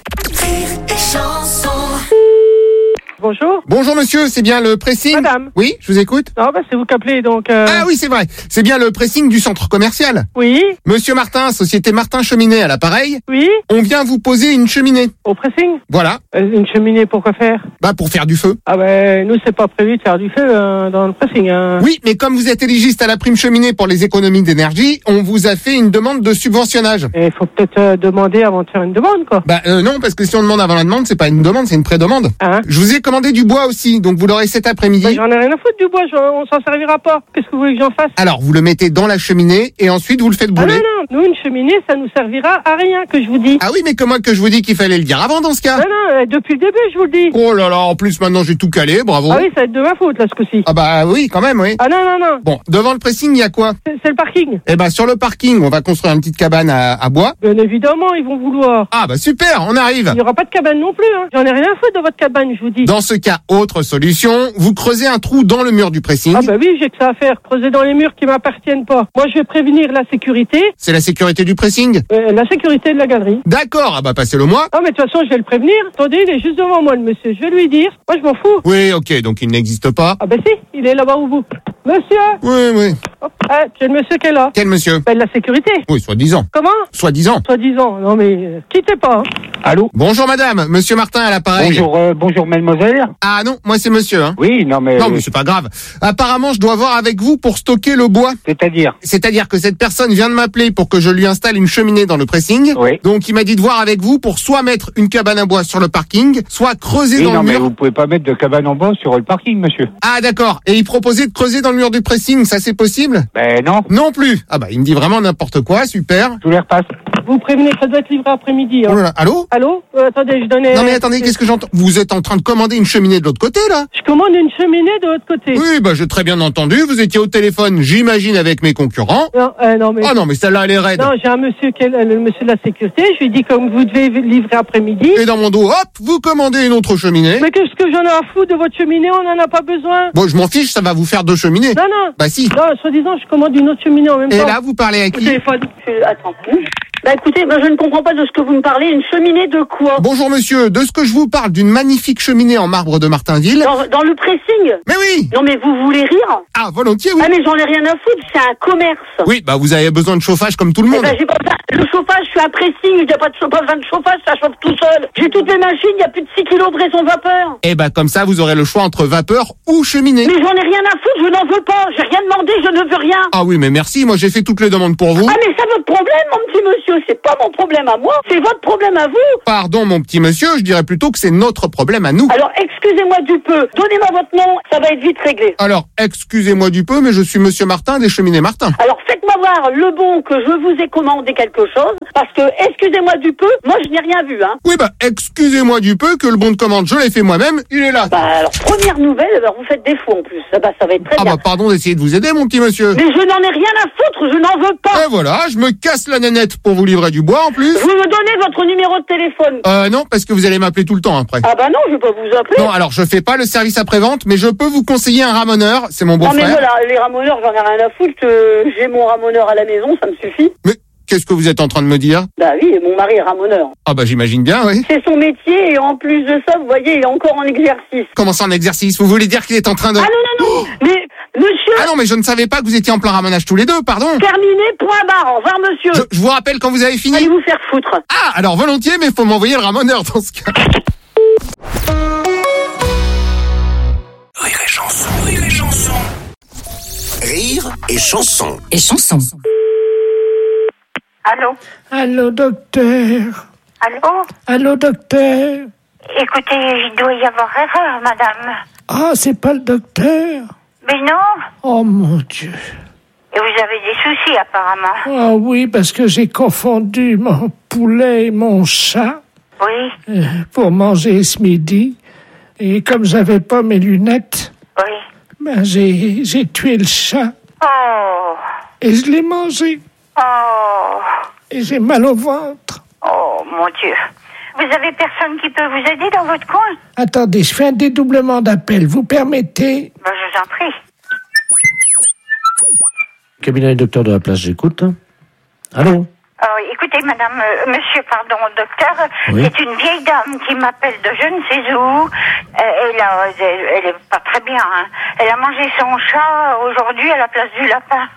Bonjour.
Bonjour monsieur, c'est bien le pressing?
Madame.
Oui, je vous écoute.
Non, c'est vous qui appelez donc...
Ah oui, c'est vrai. C'est bien le pressing du centre commercial.
Oui.
Monsieur Martin, société Martin Cheminée à l'appareil.
Oui.
On vient vous poser une cheminée.
Au pressing?
Voilà.
Une cheminée pour quoi faire?
Pour faire du feu.
Ah nous c'est pas prévu de faire du feu dans le pressing.
Oui, mais comme vous êtes éligiste à la prime cheminée pour les économies d'énergie, on vous a fait une demande de subventionnage.
Il faut peut-être demander avant de faire une demande, quoi.
Non, parce que si on demande avant la demande, c'est pas une demande, c'est une pré-demande. Je vous ai commandé du bois aussi, donc vous l'aurez cet après-midi.
J'en ai rien à foutre du bois, on s'en servira pas. Qu'est-ce que vous voulez que j'en fasse?
Alors, vous le mettez dans la cheminée et ensuite vous le faites brûler.
Non, nous une cheminée, ça nous servira à rien, que je vous dis.
Ah oui, mais comment que je vous dis qu'il fallait le dire avant dans ce cas?
Non, depuis le début, je vous le dis.
Oh là là, en plus maintenant j'ai tout calé, bravo.
Ah oui, ça va être de ma faute là ce coup-ci.
Ah oui, quand même, oui.
Ah non.
Bon, devant le pressing, il y a quoi?
C'est le parking.
Sur le parking, on va construire une petite cabane à bois.
Bien évidemment, ils vont vouloir.
Ah super, on arrive.
Il n'y aura pas de cabane non plus, J'en ai rien à foutre de votre cabane, je vous dis.
Dans ce cas, autre solution, vous creusez un trou dans le mur du pressing.
Ah oui, j'ai que ça à faire, creuser dans les murs qui m'appartiennent pas. Moi, je vais prévenir la sécurité.
C'est la sécurité du pressing?
La sécurité de la galerie.
D'accord, passez-le moi.
Ah mais de toute façon, je vais le prévenir. Attendez, il est juste devant moi, le monsieur. Je vais lui dire. Moi, je m'en fous.
Oui, ok, donc il n'existe pas.
Ah si, il est là-bas au bout. Monsieur.
Oui.
Hop, j'ai le monsieur qui est là.
Quel monsieur?
De la sécurité.
Oui, soi-disant.
Comment?
Soi-disant.
Non mais, quittez pas.
Allô?
Bonjour madame, monsieur Martin à l'appareil.
Bonjour mademoiselle.
Ah non, moi c'est monsieur,
Oui, non mais
c'est pas grave. Apparemment, je dois voir avec vous pour stocker le bois. C'est-à-dire que cette personne vient de m'appeler pour que je lui installe une cheminée dans le pressing.
Oui.
Donc il m'a dit de voir avec vous pour soit mettre une cabane à bois sur le parking, soit creuser dans le mur.
Non mais vous pouvez pas mettre de cabane en bois sur le parking, monsieur.
Ah d'accord. Et il proposait de creuser dans le mur du pressing, ça c'est possible?
Non.
Non plus. Il me dit vraiment n'importe quoi, super.
Je vous les repasse.
Vous prévenez que ça doit être livré après-midi.
Oh là là. Allô?
Attendez, je donnais...
Non mais attendez, qu'est-ce que j'entends? Vous êtes en train de commander une cheminée de l'autre côté là?
Je commande une cheminée de l'autre côté.
Oui, j'ai très bien entendu. Vous étiez au téléphone, j'imagine, avec mes concurrents.
Non mais...
Ah non, mais celle-là elle est raide.
Non, j'ai un monsieur qui est le monsieur de la sécurité. Je lui dis comme vous devez livrer après-midi.
Et dans mon dos, hop, vous commandez une autre cheminée.
Mais qu'est-ce que j'en ai à foutre de votre cheminée? On n'en a pas besoin.
Bon, je m'en fiche, ça va vous faire 2 cheminées.
Non.
Si.
Non, soi-disant, je commande une autre cheminée en même temps.
Et là, vous parlez avec qui?
Au téléphone. Attends.
Bah écoutez, je ne comprends pas de ce que vous me parlez. Une cheminée de quoi?
Bonjour monsieur, de ce que je vous parle, d'une magnifique cheminée en marbre de Martinville.
Dans le pressing?
Mais oui.
Non mais vous voulez rire?
Ah, volontiers, oui.
Ah mais j'en ai rien à foutre, c'est un commerce.
Oui, vous avez besoin de chauffage comme tout le monde.
J'ai pas besoin. Le chauffage, je suis un pressing, il n'y a pas besoin de chauffage, ça chauffe tout seul. J'ai toutes les machines, il y a plus de 6 kilos de pression vapeur.
Comme ça, vous aurez le choix entre vapeur ou cheminée.
Mais j'en ai rien à foutre, je n'en veux pas. J'ai rien demandé, je ne veux rien.
Ah oui, mais merci, moi j'ai fait toutes les demandes pour vous.
Ah mais c'est votre problème, mon petit monsieur, c'est pas mon problème à moi, c'est votre problème à vous.
Pardon, mon petit monsieur, je dirais plutôt que c'est notre problème à nous.
Alors, excusez-moi du peu, donnez-moi votre nom, ça va être vite réglé.
Alors, excusez-moi du peu, mais je suis monsieur Martin des Cheminées Martin.
Alors, faites-moi voir le bon que je vous ai commandé quelque chose, parce que, excusez-moi du peu, moi je n'ai rien vu, hein.
Oui, excusez-moi du peu que le bon de commande, je l'ai fait moi-même, il est là.
Alors, première nouvelle, vous faites défaut en plus, ça va être très bien.
Pardon d'essayer de vous aider, mon petit monsieur.
Mais je n'en ai rien à foutre, je n'en veux pas.
Et voilà, je me casse la nénette pour vous livrer du bois en plus.
Vous me donnez votre numéro de téléphone?
Non, parce que vous allez m'appeler tout le temps après.
Ah non, je vais pas vous appeler.
Non, alors je fais pas le service après-vente, mais je peux vous conseiller un ramoneur, c'est mon beau-frère.
Non mais voilà, les ramoneurs, j'en ai rien à foutre, j'ai mon ramoneur à la maison, ça me suffit.
Mais qu'est-ce que vous êtes en train de me dire?
Bah oui, mon mari est ramoneur.
Ah j'imagine bien, oui.
C'est son métier et en plus de ça, vous voyez, il est encore en exercice.
Comment ça en exercice? Vous voulez dire qu'il est en train de...
Ah non, mais monsieur...
Ah non, mais je ne savais pas que vous étiez en plein ramonage tous les deux, pardon.
Terminé, point barre, au revoir monsieur.
Je vous rappelle quand vous avez fini.
Allez vous faire foutre.
Ah, alors volontiers, mais faut m'envoyer le ramoneur dans ce cas.
Rire et chanson, rire et chanson. Rire et chanson.
Et chanson.
Allô?
Allô, docteur.
Allô?
Allô, docteur.
Écoutez, il doit y avoir erreur, madame.
Ah, c'est pas le docteur?
Mais non.
Oh mon Dieu.
Et vous avez des soucis, apparemment.
Ah oui, parce que j'ai confondu mon poulet et mon chat.
Oui.
Pour manger ce midi. Et comme j'avais pas mes lunettes,
oui.
J'ai tué le chat.
Oh.
Et je l'ai mangé.
Oh.
Et j'ai mal au ventre.
Oh, mon Dieu. Vous avez personne qui peut vous aider dans votre coin?
Attendez, je fais un dédoublement d'appel. Vous permettez?
Je vous en prie.
Cabinet docteur de la place, j'écoute. Allô?
Écoutez, madame, monsieur, pardon, docteur,
oui.
C'est une vieille dame qui m'appelle de je ne sais où. Elle est pas très bien, hein. Elle a mangé son chat aujourd'hui à la place du lapin.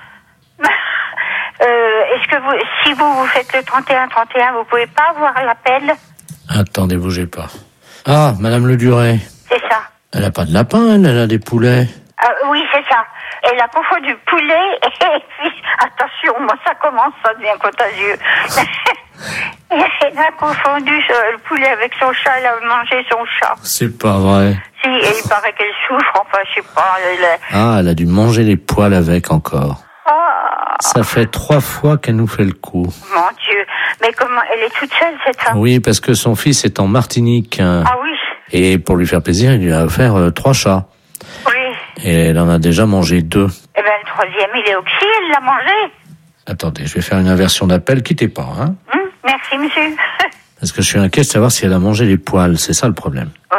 Est-ce que si vous faites le 31-31, vous pouvez pas avoir l'appel?
Attendez, bougez pas. Ah, madame Le Duret.
C'est ça.
Elle a pas de lapin, elle a des poulets.
Oui, c'est ça. Elle a confondu poulet et puis, attention, moi ça commence, ça devient contagieux. Elle a confondu le poulet avec son chat, elle a mangé son chat.
C'est pas vrai.
Si, et il paraît qu'elle souffre, enfin, je sais pas.
Elle a dû manger les poils avec encore.
Ah.
Ça fait 3 fois qu'elle nous fait le coup.
Mon Dieu, mais comment, elle est toute seule cette femme?
Oui, parce que son fils est en Martinique.
Ah oui.
Et pour lui faire plaisir, il lui a offert 3 chats.
Oui.
Et elle en a déjà mangé 2.
Eh ben, le 3e, il est oxy, elle l'a mangé.
Attendez, je vais faire une inversion d'appel, quittez pas, hein.
Merci, monsieur.
Parce que je suis inquiet de savoir si elle a mangé les poils, c'est ça le problème.
Oui.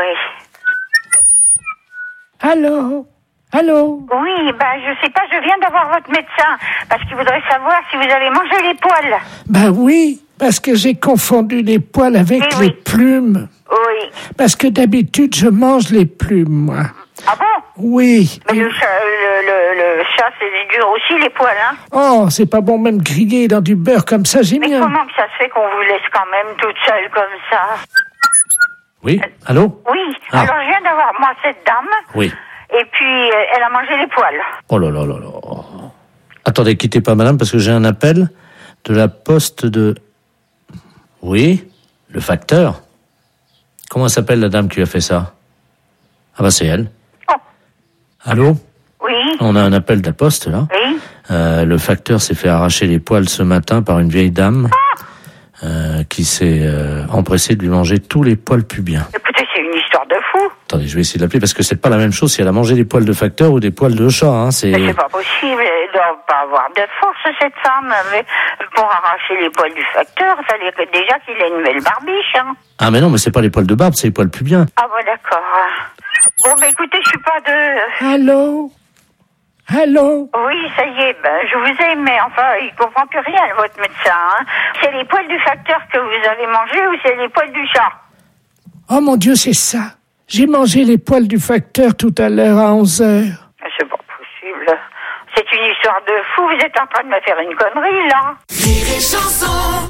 Allô? Allô?
Oui, je sais pas, je viens d'avoir votre médecin, parce qu'il voudrait savoir si vous avez mangé les poils.
Oui, parce que j'ai confondu les poils avec les plumes.
Oui.
Parce que d'habitude, je mange les plumes, moi.
Ah bon?
Oui.
Mais le chat, c'est dur aussi, les poils, hein?
Oh, c'est pas bon même grillé dans du beurre comme ça, j'ai mis.
Mais comment que ça se fait qu'on vous laisse quand même toute seule comme ça?
Oui, allô?
Oui, alors je viens d'avoir, moi, cette dame.
Oui.
Et puis, elle a mangé les poils.
Oh là là là là. Attendez, quittez pas, madame, parce que j'ai un appel de la poste de... Oui, le facteur. Comment s'appelle la dame qui a fait ça? Ah c'est elle.
Oh.
Allô?
Oui.
On a un appel de la poste, là.
Oui.
Le facteur s'est fait arracher les poils ce matin par une vieille dame qui s'est empressée de lui manger tous les poils pubiens.
Écoutez, c'est une histoire de fou.
Attendez, je vais essayer de l'appeler parce que c'est pas la même chose si elle a mangé des poils de facteur ou des poils de chat, hein.
Mais c'est pas possible, elle doit pas avoir de force, cette femme. Mais pour arracher les poils du facteur, il fallait déjà qu'il ait une belle barbiche, hein.
Ah mais non, mais c'est pas les poils de barbe, c'est les poils pubiens.
Ah bon, d'accord. Bon, écoutez, je suis pas de...
Allô? Allô?
Oui, ça y est, je vous ai, mais enfin, il comprend plus rien, votre médecin. Hein. C'est les poils du facteur que vous avez mangés ou c'est les poils du chat?
Oh mon Dieu, c'est ça. J'ai mangé les poils du facteur tout à l'heure à 11h.
C'est pas possible. C'est une histoire de fou, vous êtes en train de me faire une connerie, là.
Rire et chanson.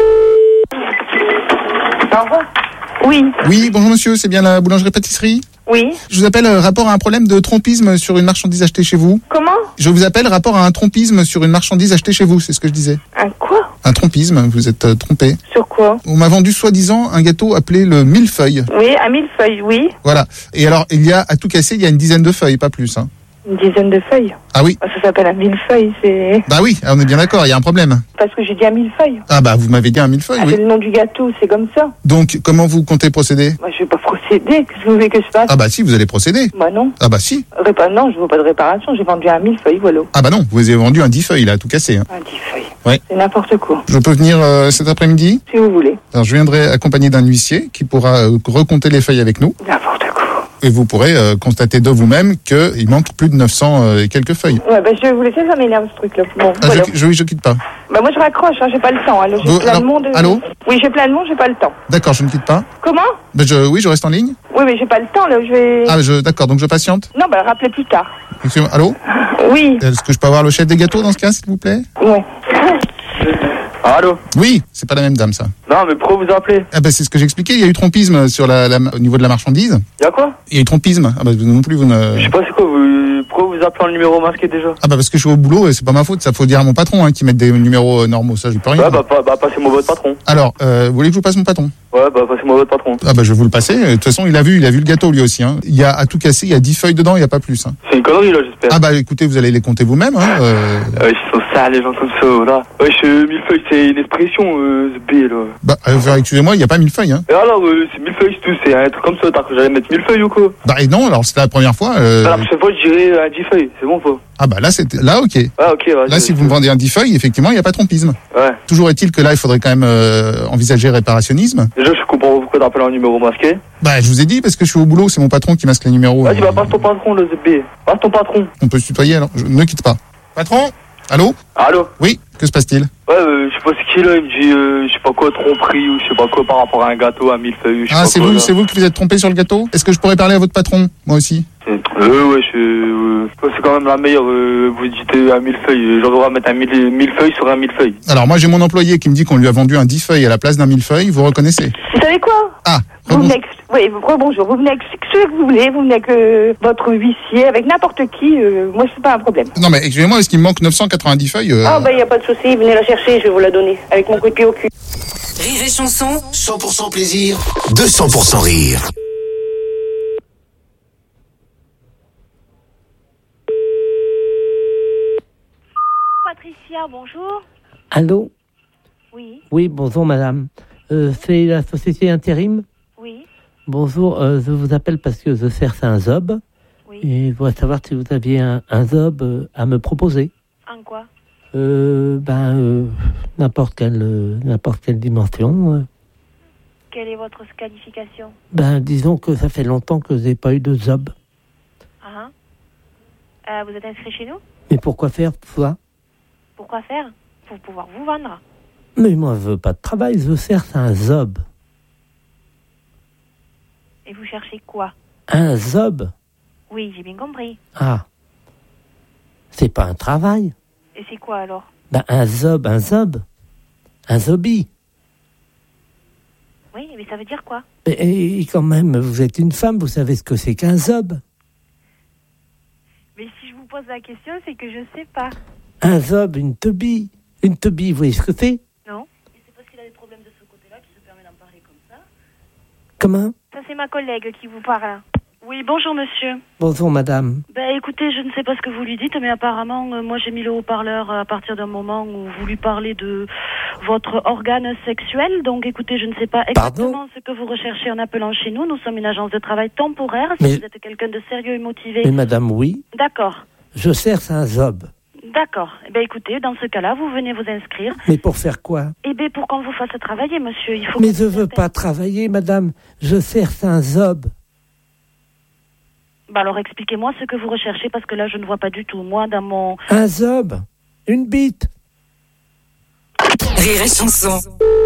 Au revoir. Oui.
Oui, bonjour monsieur, c'est bien la boulangerie-pâtisserie?
Oui.
Je vous appelle rapport à un problème de trompisme sur une marchandise achetée chez vous.
Comment?
Je vous appelle rapport à un trompisme sur une marchandise achetée chez vous, c'est ce que je disais.
Un quoi?
Un trompisme, vous êtes trompé.
Sur quoi?
On m'a vendu soi-disant un gâteau appelé le millefeuille.
Oui, un millefeuille, oui.
Voilà. Et alors, il y a, à tout casser, il y a une dizaine de feuilles, pas plus. Hein.
Une dizaine de feuilles?
Ah oui.
Ça s'appelle un millefeuille, c'est...
Bah oui, on est bien d'accord, il y a un problème.
Parce que j'ai dit un millefeuille.
Ah bah, vous m'avez dit un millefeuille, oui.
C'est le nom du gâteau, c'est comme ça.
Donc, comment vous comptez procéder?
Moi, je vais pas procéder. Qu'est-ce que vous voulez que je fasse?
Ah bah si, vous allez procéder.
Bah non.
Ah bah si.
Non, je veux pas de réparation, j'ai vendu un millefeuille, voilà.
Ah bah non, vous avez vendu un 10 feuilles, là, à tout casser. Hein.
Un 10 feuilles.
Ouais.
C'est n'importe quoi.
Je peux venir cet après-midi?
Si vous voulez.
Alors, je viendrai accompagné d'un huissier qui pourra recompter les feuilles avec nous.
N'importe quoi.
Et vous pourrez constater de vous-même qu'il manque plus de 900 et quelques feuilles.
Ouais, bah je vais vous laisser, ça m'énerve ce truc-là. Bon,
Ah,
voilà.
je quitte pas.
Bah moi je raccroche, hein, j'ai pas le temps. Alors, j'ai plein de monde.
Allô?
Oui, j'ai plein de monde, j'ai pas le temps.
D'accord, je ne quitte pas.
Comment?
Bah, oui, je reste en ligne.
Oui, mais j'ai pas le temps, là, je vais...
Ah, d'accord, donc je patiente.
Non, bah rappelez plus tard.
Excusez-moi, allô?
Oui.
Est-ce que je peux avoir le chef des gâteaux dans ce cas, s'il vous plaît?
Ouais.
Allô?
Oui, c'est pas la même dame, ça.
Non, mais pourquoi vous appelez?
Ah bah c'est ce que j'expliquais, il y a eu trompisme sur au niveau de la marchandise.
Il y a quoi?
Il y a eu trompisme. Ah bah non plus, vous ne...
Je sais pas c'est quoi, pourquoi vous appelez un numéro masqué déjà?
Ah bah parce que je suis au boulot et c'est pas ma faute, ça faut dire à mon patron hein, qui mette des numéros normaux, ça je peux rien.
Ouais, bah passez-moi votre patron.
Alors, vous voulez que je vous passe mon patron?
Ouais, bah passez-moi votre patron.
Ah bah je vais vous le passer, de toute façon il a vu le gâteau lui aussi. Hein. Il y a à tout casser, il y a 10 feuilles dedans, il n'y a pas plus. Hein.
C'est une connerie là, j'espère.
Ah bah écoutez, vous allez les compter vous-même. Hein,
ils sont sales les gens comme ça, là. Ouais, millefeuille, c'est une expression, ce B là.
Bah excusez-moi, il n'y a pas 1000 feuilles. Hein.
Et alors, c'est millefeuille, c'est tout, c'est un truc comme ça, t'as cru que j'allais mettre millefeuille ou quoi?
Bah et non, alors c'était la première fois.
La prochaine fois, je dirais un 10 feuilles, c'est bon quoi?
Ah bah là ok.
Ah ok, ouais.
Là si vous me vendez un 10 feuilles, effectivement il n'y a pas de trompisme.
Ouais.
Toujours est-il que là il faudrait quand même envisager réparationnisme.
Déjà je comprends pourquoi t'appelles un numéro masqué.
Bah je vous ai dit parce que je suis au boulot, c'est mon patron qui masque les numéros.
Vas-y bah passe ton patron le ZB. Passe ton patron.
On peut se tutoyer alors, ne quitte pas. Patron? Allô?
Allô?
Oui, que se passe-t-il?
Ouais, je sais pas ce qu'il a, il me dit, je sais pas quoi, tromperie ou je sais pas quoi par rapport à un gâteau à millefeuille.
Ah, c'est vous qui vous êtes trompé sur le gâteau? Est-ce que je pourrais parler à votre patron, moi aussi?
Ouais, c'est quand même la meilleure, vous dites à millefeuille, j'en devrais mettre un millefeuille sur un millefeuille.
Alors moi j'ai mon employé qui me dit qu'on lui a vendu un 10 feuilles à la place d'un millefeuille, vous reconnaissez?
Vous savez quoi?
Ah,
bonjour, vous venez avec ce que vous voulez, vous venez avec votre huissier, avec n'importe qui, moi c'est pas un problème.
Non mais excusez-moi, est-ce qu'il me manque 990 feuilles
Ah bah y a pas de souci, venez la chercher, je vais vous la donner, avec mon coup de pied au cul.
Rire et chanson.
100% plaisir, 200% rire.
Patricia, bonjour.
Allô?
Oui.
Oui, bonjour madame. C'est la société Intérim?
Oui.
Bonjour, je vous appelle parce que je cherche un job.
Oui.
Et je voudrais savoir si vous aviez un job à me proposer.
En quoi?
N'importe quelle dimension.
Quelle est votre qualification?
Disons que ça fait longtemps que je n'ai pas eu de job.
Vous êtes inscrit chez nous?
Mais pourquoi faire ça?
Pourquoi faire? Pour pouvoir vous vendre.
Mais moi, je veux pas de travail, je cherche un job.
Et vous cherchez quoi?
Un job?
Oui, j'ai bien compris.
Ah. C'est pas un travail.
Et c'est quoi alors?
Un job. Un zombie.
Oui, mais ça veut dire quoi?
Et quand même, vous êtes une femme, vous savez ce que c'est qu'un job?
Mais si je vous pose la question, c'est que je sais pas.
Un zob, une teubie. Une teubie, vous voyez ce que c'est?
Non.
Et c'est parce qu'il a des problèmes de ce côté-là qu'il se permet d'en parler comme ça.
Comment?
Ça, c'est ma collègue qui vous parle.
Oui, bonjour monsieur.
Bonjour madame.
Écoutez, je ne sais pas ce que vous lui dites, mais apparemment, moi j'ai mis le haut-parleur à partir d'un moment où vous lui parlez de votre organe sexuel. Donc écoutez, je ne sais pas exactement ce que vous recherchez en appelant chez nous. Nous sommes une agence de travail temporaire. Si vous êtes quelqu'un de sérieux et motivé...
Mais madame, oui.
D'accord.
Je cherche un job.
D'accord. Écoutez, dans ce cas-là, vous venez vous inscrire.
Mais pour faire quoi?
Pour qu'on vous fasse travailler, monsieur. Il faut.
Mais je veux pas travailler, madame. Je cherche un job.
Bah alors expliquez-moi ce que vous recherchez, parce que là je ne vois pas du tout. Moi, dans mon...
Un zob, une bite.
Rire et chanson.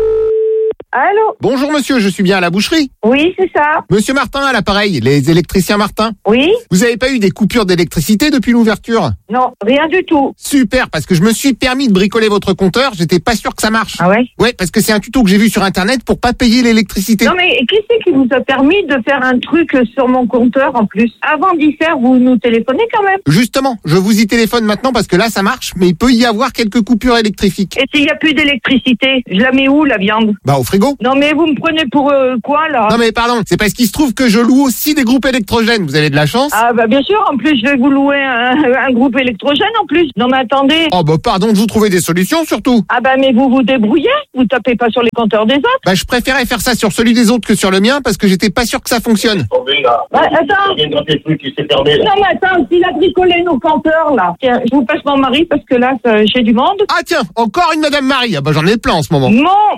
Allô? Bonjour monsieur, je suis bien à la boucherie?
Oui, c'est ça.
Monsieur Martin à l'appareil, les électriciens Martin?
Oui.
Vous avez pas eu des coupures d'électricité depuis l'ouverture?
Non, rien du tout.
Super, parce que je me suis permis de bricoler votre compteur, j'étais pas sûr que ça marche.
Ah ouais?
Ouais, parce que c'est un tuto que j'ai vu sur internet pour pas payer l'électricité.
Non mais qui c'est qui vous a permis de faire un truc sur mon compteur en plus? Avant d'y faire, vous nous téléphonez quand même.
Justement, je vous y téléphone maintenant parce que là ça marche, mais il peut y avoir quelques coupures électriques.
Et s'il y a plus d'électricité, je la mets où la viande?
Bah au frigo.
Non mais vous me prenez pour quoi là?
Non mais pardon, c'est parce qu'il se trouve que je loue aussi des groupes électrogènes, vous avez de la chance?
Ah bah bien sûr, en plus je vais vous louer un groupe électrogène en plus. Non mais attendez.
Oh bah pardon de vous trouver des solutions surtout.
Ah bah mais vous vous débrouillez, vous tapez pas sur les compteurs des autres.
Bah je préférais faire ça sur celui des autres que sur le mien parce que j'étais pas sûr que ça fonctionne.
Bah attends. Non mais attends, s'il a bricolé nos compteurs là. Tiens, je vous passe mon mari parce que là j'ai du monde.
Ah tiens, encore une Madame Marie. Ah bah j'en ai plein en ce moment.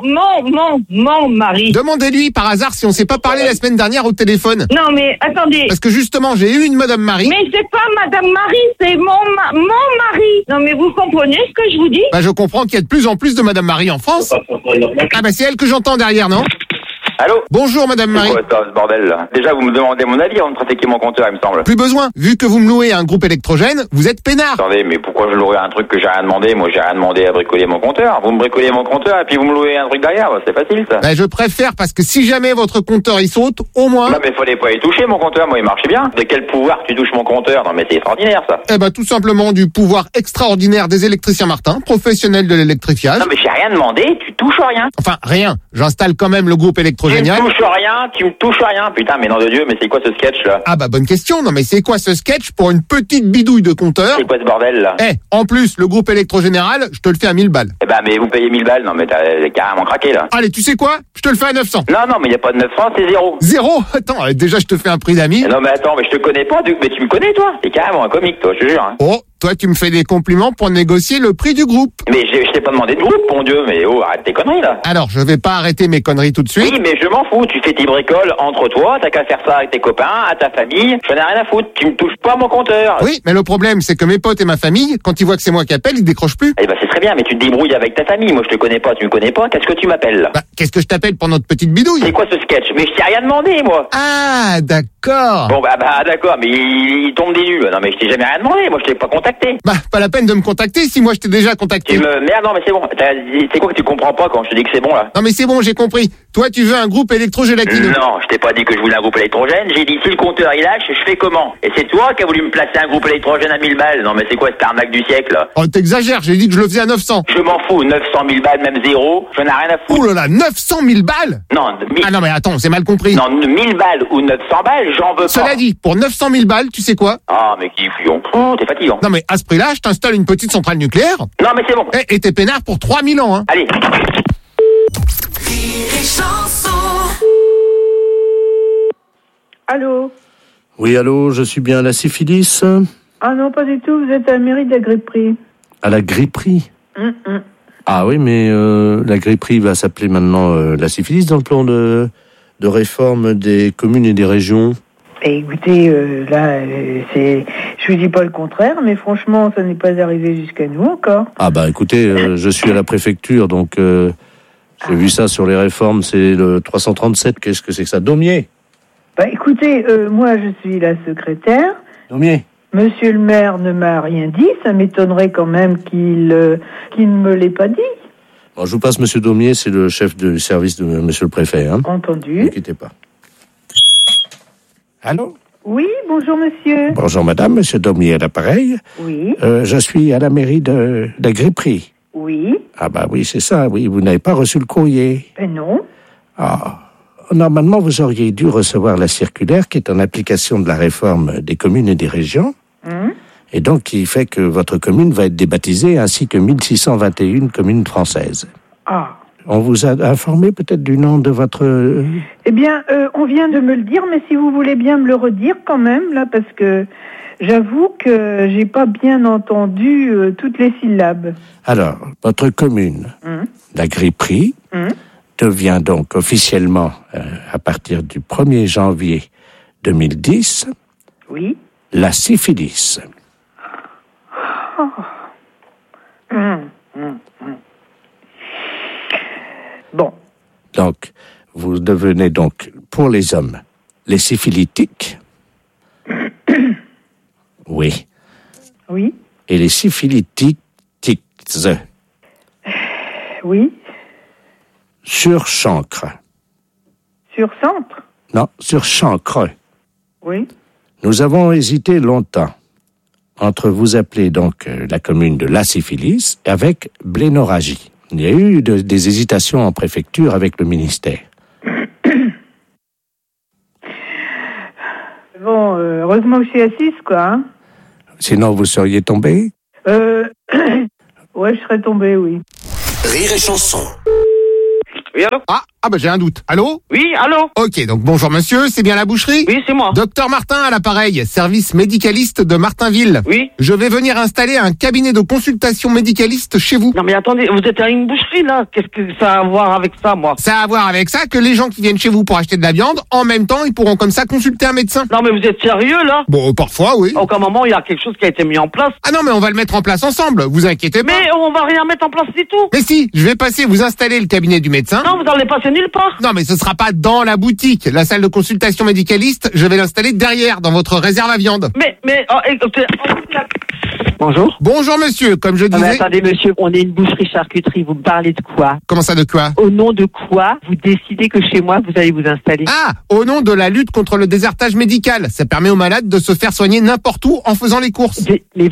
Mon mari.
Demandez-lui par hasard si on s'est pas parlé la semaine dernière au téléphone.
Non mais attendez.
Parce que justement j'ai eu une Madame Marie.
Mais c'est pas Madame Marie, c'est mon mari. Non mais vous comprenez ce que je vous dis?
Bah je comprends qu'il y a de plus en plus de Madame Marie en France. Ah bah c'est elle que j'entends derrière, non?
Allô?
Bonjour Madame Marie.
C'est quoi ce bordel là? Déjà vous me demandez mon avis avant de trafiquer mon compteur, il me semble.
Plus besoin, vu que vous me louez un groupe électrogène, vous êtes peinard.
Attendez, mais pourquoi je louerais un truc que j'ai rien demandé? Moi j'ai rien demandé à bricoler mon compteur. Vous me bricolez mon compteur et puis vous me louez un truc derrière, bah, c'est facile ça.
Bah je préfère parce que si jamais votre compteur il saute, au moins...
Non mais fallait pas y toucher mon compteur, moi il marchait bien. De quel pouvoir tu touches mon compteur? Non mais c'est extraordinaire ça.
Eh bah tout simplement du pouvoir extraordinaire des électriciens Martin, professionnels de l'électrifiage.
Non mais j'ai rien demandé, tu touches rien.
Enfin rien, j'installe quand même le groupe électrogénial.
Tu me touches rien, putain, mais nom de Dieu, mais c'est quoi ce sketch là?
Ah bah bonne question, non mais c'est quoi ce sketch pour une petite bidouille de compteur?
C'est quoi ce bordel là?
En plus, le groupe électrogénéral, je te le fais à 1000 balles.
Eh bah mais vous payez 1000 balles, non mais t'as carrément craqué là.
Allez, tu sais quoi? Je te le fais à 900.
Non mais y a pas de 900, c'est 0.
0? Attends, déjà je te fais un prix d'ami.
Non mais attends, mais je te connais pas, mais tu me connais toi? T'es carrément un comique toi, je te jure. Hein.
Oh, toi tu me fais des compliments pour négocier le prix du groupe.
Mais je t'ai pas demandé de groupe, mon Dieu, mais oh, arrête tes conneries là.
Alors, je vais pas arrêter mes conneries tout de suite.
Oui, mais je m'en fous, tu fais tes bricoles entre toi, t'as qu'à faire ça avec tes copains, à ta famille, j'en ai rien à foutre, tu me touches pas mon compteur.
Oui, mais le problème c'est que mes potes et ma famille, quand ils voient que c'est moi qui appelle, ils décrochent plus.
Eh ben c'est très bien, mais tu te débrouilles avec ta famille, moi je te connais pas, tu me connais pas, qu'est-ce que tu m'appelles là?
Bah, qu'est-ce que je t'appelle pour notre petite bidouille?
C'est quoi ce sketch? Mais je t'ai rien demandé moi.
Ah, d'accord.
Bon bah d'accord, mais il tombe des nuls. Non mais je t'ai jamais rien demandé, moi je t'ai pas contacté.
Bah, pas la peine de me contacter si moi je t'ai déjà contacté.
Merde, non mais c'est bon, c'est quoi que tu comprends pas quand je te dis que c'est bon là?
Non mais c'est bon, j'ai compris. Toi tu veux un groupe électrogélatineux.
Non, je t'ai pas dit que je voulais un groupe électrogène, j'ai dit si le compteur il lâche, je fais comment? Et c'est toi qui as voulu me placer un groupe électrogène à 1000 balles. Non mais c'est quoi cette arnaque du siècle là?
Oh t'exagères, j'ai dit que je le faisais à 900.
Je m'en fous, 900 000 balles, même 0, j'en ai rien à foutre.
Oh là là, 900 000 balles?
Non,
Ah non mais attends, c'est mal compris.
Non, 1000 balles ou 900 balles, j'en veux pas.
Cela dit, pour 900 000 balles, tu sais quoi?
Ah mais qui fouillon, t'es fatigant.
Non mais à ce prix-là, je t'installe une petite centrale nucléaire.
Non mais c'est bon.
Et t'es peinard pour 3000 ans, hein.
Allez.
Allô?
Oui, allô, je suis bien à la syphilis?
Ah non, pas du tout, vous êtes à la mairie de la Gripperie.
À la Gripperie? Ah oui, mais la Gripperie va s'appeler maintenant la syphilis dans le plan de réforme des communes et des régions.
Et écoutez, je vous dis pas le contraire, mais franchement, ça n'est pas arrivé jusqu'à nous encore.
Ah bah écoutez, je suis à la préfecture, donc j'ai vu ça sur les réformes, c'est le 337, qu'est-ce que c'est que ça? Daumier?
Bah écoutez, moi je suis la secrétaire.
Daumier?
Monsieur le maire ne m'a rien dit, ça m'étonnerait quand même qu'il ne me l'ait pas dit.
Bon, je vous passe Monsieur Daumier, c'est le chef du service de Monsieur le préfet. Hein.
Entendu.
Ne quittez pas. Allô?
Oui, bonjour monsieur.
Bonjour madame, Monsieur Daumier à l'appareil.
Oui.
Je suis à la mairie de la Gripperie.
Oui.
Ah bah oui, c'est ça, oui, vous n'avez pas reçu le courrier.
Non.
Ah, normalement vous auriez dû recevoir la circulaire qui est en application de la réforme des communes et des régions. Et donc qui fait que votre commune va être débaptisée ainsi que 1621 communes françaises.
Ah.
On vous a informé peut-être du nom de votre...
Eh bien, on vient de me le dire, mais si vous voulez bien me le redire quand même, là, parce que j'avoue que j'ai pas bien entendu toutes les syllabes.
Alors, votre commune, la Gripperie, devient donc officiellement, à partir du 1er janvier 2010,
Oui.
La syphilis.
Bon.
Donc, vous devenez donc, pour les hommes, les syphilitiques. Oui.
Oui.
Et les syphilitiques.
Oui.
Sur chancre.
Sur centre.
Non, sur chancre.
Oui.
Nous avons hésité longtemps entre vous appeler donc la commune de la syphilis avec blénorragie. Il y a eu des hésitations en préfecture avec le ministère.
Bon, heureusement que je suis assise, quoi. Hein.
Sinon, vous seriez tombé?
Ouais, je serais tombée, oui.
Rire et chanson.
Oui, allô? Ah bah j'ai un doute. Allô?
Oui, allô?
Ok, donc bonjour monsieur, c'est bien la boucherie?
Oui, c'est moi.
Docteur Martin à l'appareil, service médicaliste de Martinville.
Oui.
Je vais venir installer un cabinet de consultation médicaliste chez vous.
Non mais attendez, vous êtes à une boucherie là, qu'est-ce que ça a à voir avec ça, moi?
Ça a à voir avec ça que les gens qui viennent chez vous pour acheter de la viande, en même temps, ils pourront comme ça consulter un médecin.
Non mais vous êtes sérieux là?
Bon, parfois, oui.
À aucun moment il y a quelque chose qui a été mis en place.
Ah non, mais on va le mettre en place ensemble, vous inquiétez pas.
Mais on va rien mettre en place du tout.
Mais si, je vais passer vous installer le cabinet du médecin.
Non, vous allez passer nulle part.
Non, mais ce sera pas dans la boutique. La salle de consultation médicaliste, je vais l'installer derrière, dans votre réserve à viande.
Mais, écoutez... Bonjour.
Bonjour monsieur, comme je disais...
Mais attendez monsieur, on est une boucherie-charcuterie, vous me parlez de quoi?
Comment ça, de quoi?
Au nom de quoi vous décidez que chez moi vous allez vous installer?
Ah, au nom de la lutte contre le désertage médical. Ça permet aux malades de se faire soigner n'importe où en faisant les courses.
Mais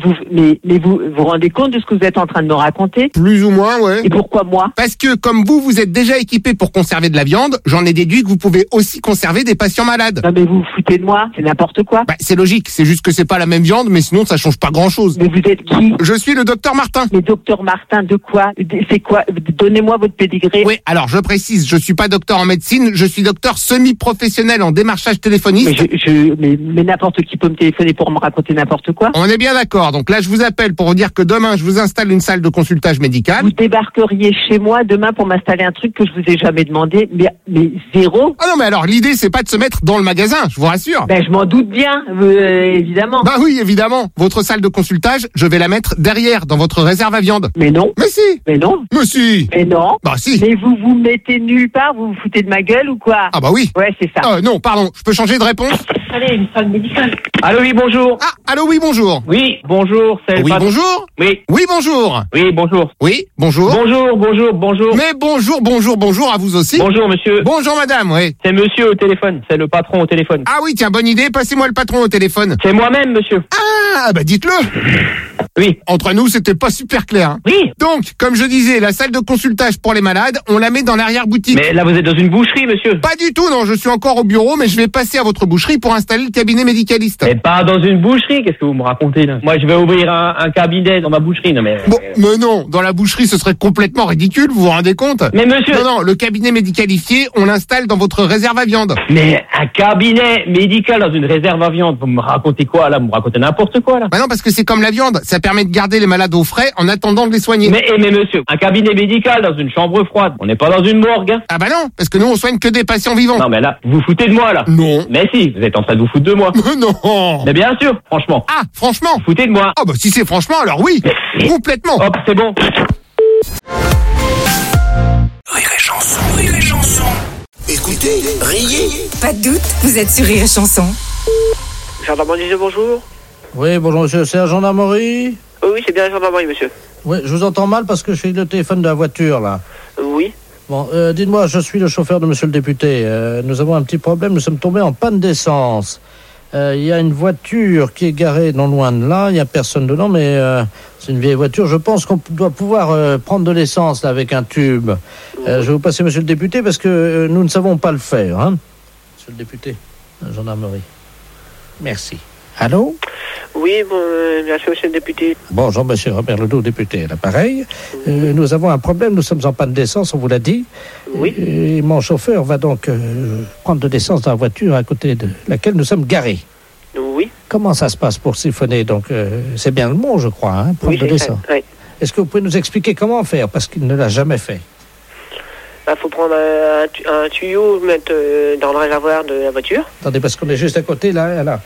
vous rendez compte de ce que vous êtes en train de me raconter?
Plus ou moins, ouais.
Et pourquoi moi?
Parce que comme vous êtes déjà équipé pour conserver de la viande, j'en ai déduit que vous pouvez aussi conserver des patients malades.
Non mais vous vous foutez de moi, c'est n'importe quoi.
Bah, c'est logique, c'est juste que c'est pas la même viande, mais sinon ça change pas grand-chose.
Mais vous êtes qui?
Je suis le docteur Martin.
Mais docteur Martin, de quoi? C'est quoi? Donnez-moi votre pédigré.
Oui, alors je précise, je suis pas docteur en médecine, je suis docteur semi-professionnel en démarchage téléphonique.
Mais n'importe qui peut me téléphoner pour me raconter n'importe quoi.
On est bien d'accord, donc là je vous appelle pour vous dire que demain je vous installe une salle de consultage médical.
Vous débarqueriez chez moi demain pour m'installer un truc que je vous ai jamais demandé, mais zéro.
Ah non mais alors l'idée c'est pas de se mettre dans le magasin, je vous rassure.
Ben je m'en doute bien, évidemment.
Bah oui, évidemment. Votre salle de consultage, je vais la mettre derrière, dans votre réserve à viande.
Mais non.
Mais si.
Mais non.
Mais si.
Mais non.
Bah si.
Mais vous vous mettez nulle part, vous vous foutez de ma gueule ou quoi?
Ah bah oui.
Ouais, c'est ça.
Non, pardon, je peux changer de réponse?
Allez, une salle médicale.
Allô, oui, bonjour.
Ah, allô, oui, bonjour.
Oui, bonjour, c'est
Oui, bonjour.
Oui.
Oui, bonjour.
Oui, bonjour.
Oui, bonjour.
Bonjour.
Mais bonjour à vous aussi.
Bonjour, monsieur.
Bonjour, madame, oui.
C'est monsieur au téléphone, c'est le patron au téléphone.
Ah oui, tiens, bonne idée, passez-moi le patron au téléphone.
C'est moi-même, monsieur.
Ah, bah dites-le.
Oui.
Entre nous, c'était pas super clair. Hein.
Oui.
Donc, comme je disais, la salle de consultage pour les malades, on la met dans l'arrière-boutique.
Mais là, vous êtes dans une boucherie, monsieur.
Pas du tout, non, je suis encore au bureau, mais je vais passer à votre boucherie pour installer le cabinet médicaliste.
Mais pas dans une boucherie, qu'est-ce que vous me racontez, là? Moi, je vais ouvrir un cabinet dans ma boucherie, non mais...
Bon, mais non, dans la boucherie, ce serait complètement ridicule, vous vous rendez compte?
Mais monsieur...
Non, le cabinet médicalifié, on l'installe dans votre réserve à viande.
Mais un cabinet médical dans une réserve à viande, vous me racontez quoi, là? Vous me racontez n'importe quoi, là?
Bah non, parce que c'est comme la viande, ça permet de garder les malades au frais en attendant de les soigner.
Mais monsieur, un cabinet médical dans une chambre froide, on n'est pas dans une morgue, hein?
Ah bah non, parce que nous on soigne que des patients vivants.
Non mais là, vous vous foutez de moi là?
Non.
Mais si, vous êtes en train de vous foutre de moi.
Non.
Mais bien sûr, franchement.
Ah, franchement?
Vous foutez de moi.
Ah bah si c'est franchement, alors oui. Complètement.
Hop, c'est bon.
Rire et chanson. Écoutez, riez.
Pas de doute, vous êtes sur Rire et Chanson.
Gendarmerie, bonjour.
Oui, bonjour monsieur, c'est la gendarmerie?
Oui, c'est bien la gendarmerie, monsieur.
Oui, je vous entends mal parce que je suis le téléphone de la voiture, là.
Oui.
Bon, dites-moi, je suis le chauffeur de monsieur le député. Nous avons un petit problème, nous sommes tombés en panne d'essence. Il y a une voiture qui est garée non loin de là, il n'y a personne dedans, mais c'est une vieille voiture. Je pense qu'on doit pouvoir prendre de l'essence là avec un tube. Je vais vous passer monsieur le député parce que nous ne savons pas le faire, hein. Monsieur le député, la gendarmerie. Merci. Allô?
Oui, merci monsieur le député.
Bonjour monsieur Robert Ledoux, député à l'appareil. Nous avons un problème, nous sommes en panne d'essence, on vous l'a dit.
Oui.
Et mon chauffeur va donc prendre de l'essence dans la voiture à côté de laquelle nous sommes garés.
Oui.
Comment ça se passe pour siphonner? Donc c'est bien le mot, je crois, hein, prendre de l'essence.
Oui.
Est-ce que vous pouvez nous expliquer comment faire? Parce qu'il ne l'a jamais fait.
Il faut prendre un tuyau, mettre dans le réservoir de la voiture.
Attendez, parce qu'on est juste à côté, là.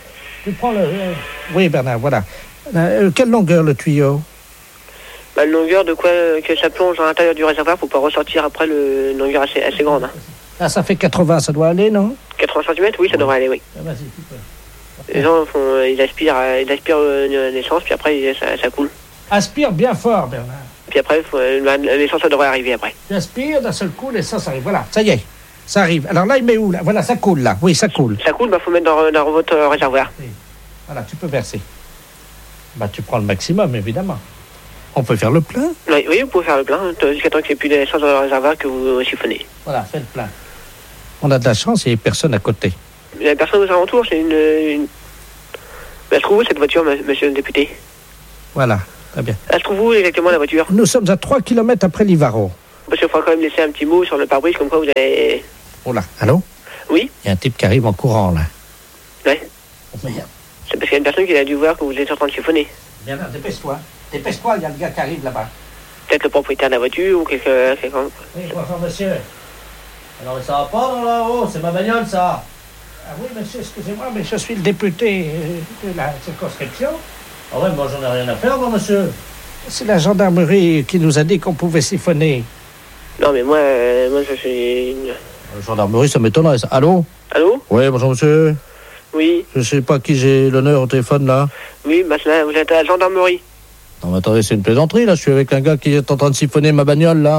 Tu prends le... Oui, Bernard, voilà. Quelle longueur, le tuyau?
La longueur de quoi que ça plonge à l'intérieur du réservoir pour pas ressortir après une longueur assez grande. Hein.
Ah, ça fait 80, ça doit aller, non?
80 cm, oui, ça devrait aller, oui.
Ah, vas-y, tu peux.
Les gens ils aspirent l'essence, puis après ça coule.
Aspire bien fort, Bernard.
Puis après, l'essence, ça devrait arriver après.
J'aspire, d'un seul coup, l'essence arrive. Voilà, ça y est, ça arrive. Alors là, il met où, là? Voilà, ça coule, là. Oui, ça coule.
Ça coule, faut mettre dans votre réservoir.
Oui. Voilà, tu peux verser. Tu prends le maximum, évidemment. On peut faire le plein?
Oui, vous pouvez faire le plein, jusqu'à temps qu'il n'y ait plus d'essence dans le réservoir que vous siphonnez.
Voilà, fais le plein. On a de la chance, il n'y a personne à côté.
Il n'y a personne aux alentours, c'est une... Elle se trouve où, cette voiture, monsieur le député?
Voilà, très bien.
Elle se trouve où, exactement, la voiture?
Nous sommes à 3 km après Livaro.
Parce qu'il faudra quand même laisser un petit mot sur le pare-brise, comme quoi vous avez...
Oh là, allô?
Oui?
Il y a un type qui arrive en courant, là.
Ouais.
Oh, merde.
C'est parce qu'il y a une personne qui a dû voir que vous êtes en train de chiffonner.
Bien, dépêche-toi. Dépêche-toi, il y a le gars qui arrive là-bas.
Peut-être le propriétaire de la voiture ou quelqu'un...
Oui, bonjour, monsieur.
Alors, ça va pas dans là-haut, c'est ma bagnole, ça.
Ah oui, monsieur, excusez-moi, mais je suis le député de la circonscription.
Ah ouais, moi, j'en ai rien à faire, moi, monsieur.
C'est la gendarmerie qui nous a dit qu'on pouvait siphonner.
Non, mais moi je suis...
La gendarmerie, ça m'étonnerait, ça. Allô?
Allô?
Oui, bonjour, monsieur.
Oui.
Je sais pas qui j'ai l'honneur au téléphone, là.
Oui, là, vous êtes à la gendarmerie.
Non, mais attendez, c'est une plaisanterie, là. Je suis avec un gars qui est en train de siphonner ma bagnole, là.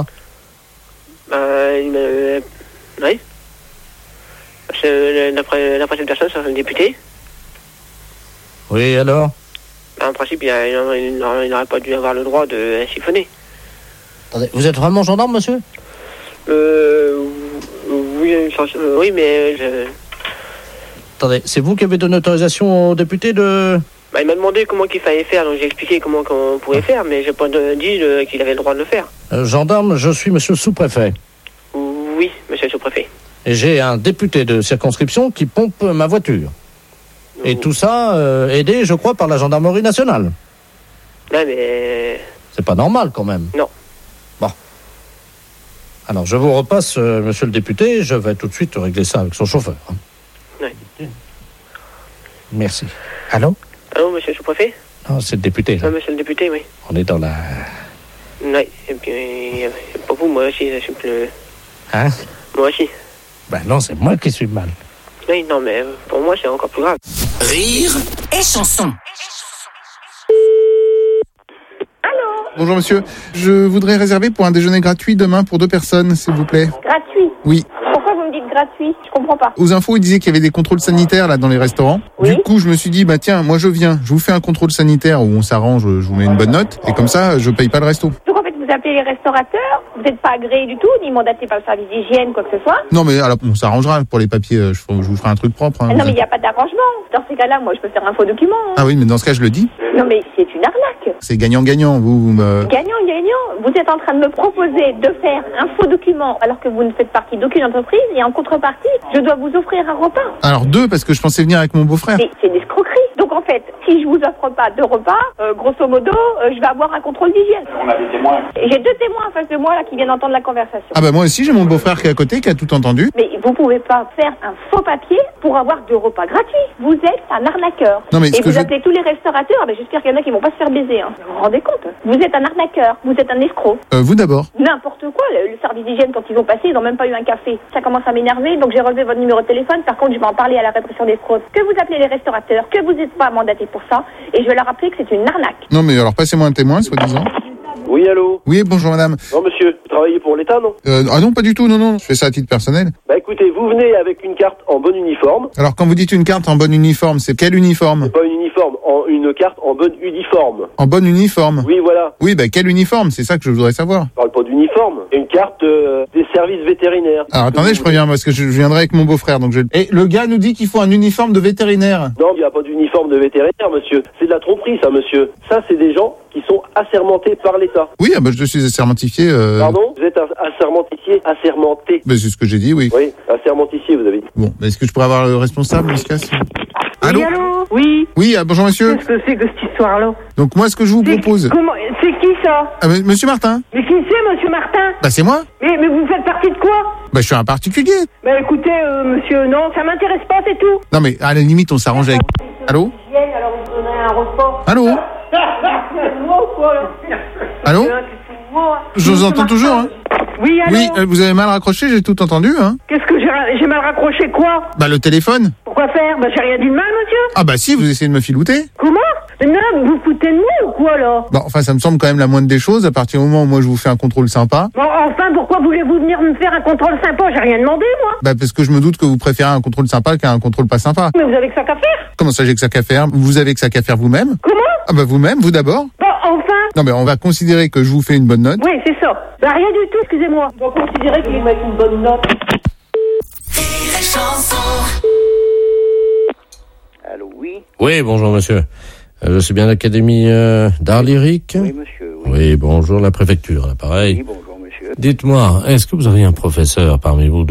Oui. D'après cette personne, c'est un député.
Oui, alors?
En principe, il n'aurait pas dû avoir le droit de siphonner.
Attendez, vous êtes vraiment gendarme, monsieur?
Oui, mais...
Attendez, c'est vous qui avez donné autorisation au député de...
il m'a demandé comment qu'il fallait faire, donc j'ai expliqué comment on pouvait faire, mais j'ai pas dit qu'il avait le droit de le faire.
Gendarme, je suis monsieur le sous-préfet.
Oui, monsieur le sous-préfet.
Et j'ai un député de circonscription qui pompe ma voiture. Et tout ça, aidé, je crois, par la gendarmerie nationale.
Ouais, mais...
C'est pas normal, quand même.
Non.
Bon. Alors, je vous repasse, monsieur le député, je vais tout de suite régler ça avec son chauffeur.
Oui.
Merci. Allô?
Allô, monsieur le sous-préfet?
Non, c'est le député, là.
Non, monsieur le député, oui.
On est dans la...
Oui, et puis, pour vous, moi aussi, je suis plus...
Hein?
Moi aussi.
Non, c'est moi qui suis mal.
Oui, non, mais pour moi, c'est encore plus grave.
Rire et chanson.
Bonjour monsieur, je voudrais réserver pour un déjeuner gratuit demain pour 2 personnes, s'il vous plaît.
Gratuit?
Oui.
Pourquoi vous me dites gratuit? Je comprends pas.
Aux infos, il disait qu'il y avait des contrôles sanitaires là dans les restaurants.
Oui.
Du coup, je me suis dit, tiens, moi je viens, je vous fais un contrôle sanitaire où on s'arrange, je vous mets une bonne note, et comme ça, je paye pas le resto.
Donc en fait, vous appelez les restaurateurs, vous n'êtes pas agréé du tout, ni mandaté par le service d'hygiène, quoi que ce soit.
Non mais alors, on s'arrangera pour les papiers, je vous ferai un truc propre. Hein,
non mais il n'y a pas d'arrangement. Dans ces cas-là, moi je peux faire un faux document. Hein.
Ah oui, mais dans ce cas, je le dis.
Non mais c'est une arnaque.
C'est gagnant-gagnant, vous me...
Gagnant. Vous êtes en train de me proposer de faire un faux document alors que vous ne faites partie d'aucune entreprise et en contrepartie, je dois vous offrir un repas.
Alors 2, parce que je pensais venir avec mon beau-frère.
C'est une escroquerie. Donc en fait, si je vous offre pas 2 repas, grosso modo, je vais avoir un contrôle d'hygiène.
On a des témoins.
Et j'ai 2 témoins en face de moi là qui viennent entendre la conversation.
Ah moi aussi, j'ai mon beau-frère qui est à côté, qui a tout entendu.
Mais vous pouvez pas faire un faux papier pour avoir 2 repas gratuits. Vous êtes un arnaqueur.
Non, mais
et vous appelez tous les restaurateurs, j'espère qu'il y en a qui vont pas se faire baiser. Hein. Vous vous rendez compte? Vous êtes un arnaqueur, vous êtes un escroc.
Vous d'abord.
N'importe quoi, le service d'hygiène quand ils ont passé, ils n'ont même pas eu un café. Ça commence à m'énerver, donc j'ai relevé votre numéro de téléphone. Par contre, je vais en parler à la répression des fraudes. Que vous appelez les restaurateurs, que vous n'êtes pas mandaté pour ça, et je vais leur rappeler que c'est une arnaque.
Non mais alors passez-moi un témoin, soi-disant.
Oui, allô?
Oui, bonjour madame.
Non, monsieur, vous travaillez pour l'État, non?
Ah non, pas du tout, non, je fais ça à titre personnel.
Écoutez, vous venez avec une carte en bon uniforme.
Alors quand vous dites une carte en bon uniforme, c'est quel uniforme?
C'est pas une uniforme, une carte en bonne uniforme.
En bon uniforme?
Oui, voilà.
Oui, quel uniforme? C'est ça que je voudrais savoir.
Je parle pas d'uniforme, une carte des services vétérinaires.
Alors attendez, je préviens parce que je viendrai avec mon beau-frère. Et le gars nous dit qu'il faut un uniforme de vétérinaire.
Non, il n'y a pas d'uniforme de vétérinaire, monsieur. C'est de la tromperie, ça, monsieur. Ça, c'est des gens qui sont assermentés par l'État.
Oui, je suis assermentifié.
Pardon? Vous êtes assermenté.
C'est ce que j'ai dit, oui.
Oui, assermentifié, vous avez dit.
Bon, est-ce que je pourrais avoir le responsable, dans ce cas? Allô?
Oui, allô? Oui.
Oui, bonjour monsieur.
Qu'est-ce que c'est que cette histoire-là?
Donc moi, ce que je vous propose...
C'est qui ça? Monsieur Martin. Mais qui c'est, monsieur Martin?
C'est moi.
Mais vous faites partie de quoi?
Je suis un particulier.
Écoutez, monsieur, non, ça m'intéresse pas, c'est tout.
Non mais à la limite, on s'arrange avec... Allô?
Alors vous donnez un report.
Allô? Allô? Je vous entends toujours, hein?
Oui, allô?
Oui, vous avez mal raccroché, j'ai tout entendu, hein?
Qu'est-ce que j'ai mal raccroché, quoi?
Bah, le téléphone.
Pourquoi faire? Bah, j'ai rien dit de mal, monsieur.
Ah bah si, vous essayez de me filouter.
Comment? Mais non, vous vous foutez de moi ou quoi, là?
Bon, enfin, ça me semble quand même la moindre des choses, à partir du moment où moi je vous fais un contrôle sympa.
Bon, enfin, pourquoi voulez-vous venir me faire un contrôle sympa? J'ai rien demandé, moi.
Bah, parce que je me doute que vous préférez un contrôle sympa qu'un contrôle pas sympa.
Mais vous avez que ça qu'à faire?
Comment ça, j'ai que ça qu'à faire? Vous avez que ça qu'à faire vous-même?
Comment?
Ah bah vous-même, vous d'abord.
Bon, enfin.
Non mais on va considérer que je vous fais une bonne note.
Oui, c'est ça. Bah, rien du tout, excusez-moi. On va considérer qu'il m'a une bonne note.
Allô, oui.
Oui, bonjour monsieur. Je suis bien à l'Académie d'art lyrique.
Oui, monsieur.
Oui, bonjour la préfecture, là, pareil.
Oui, bonjour, monsieur.
Dites-moi, est-ce que vous auriez un professeur parmi vous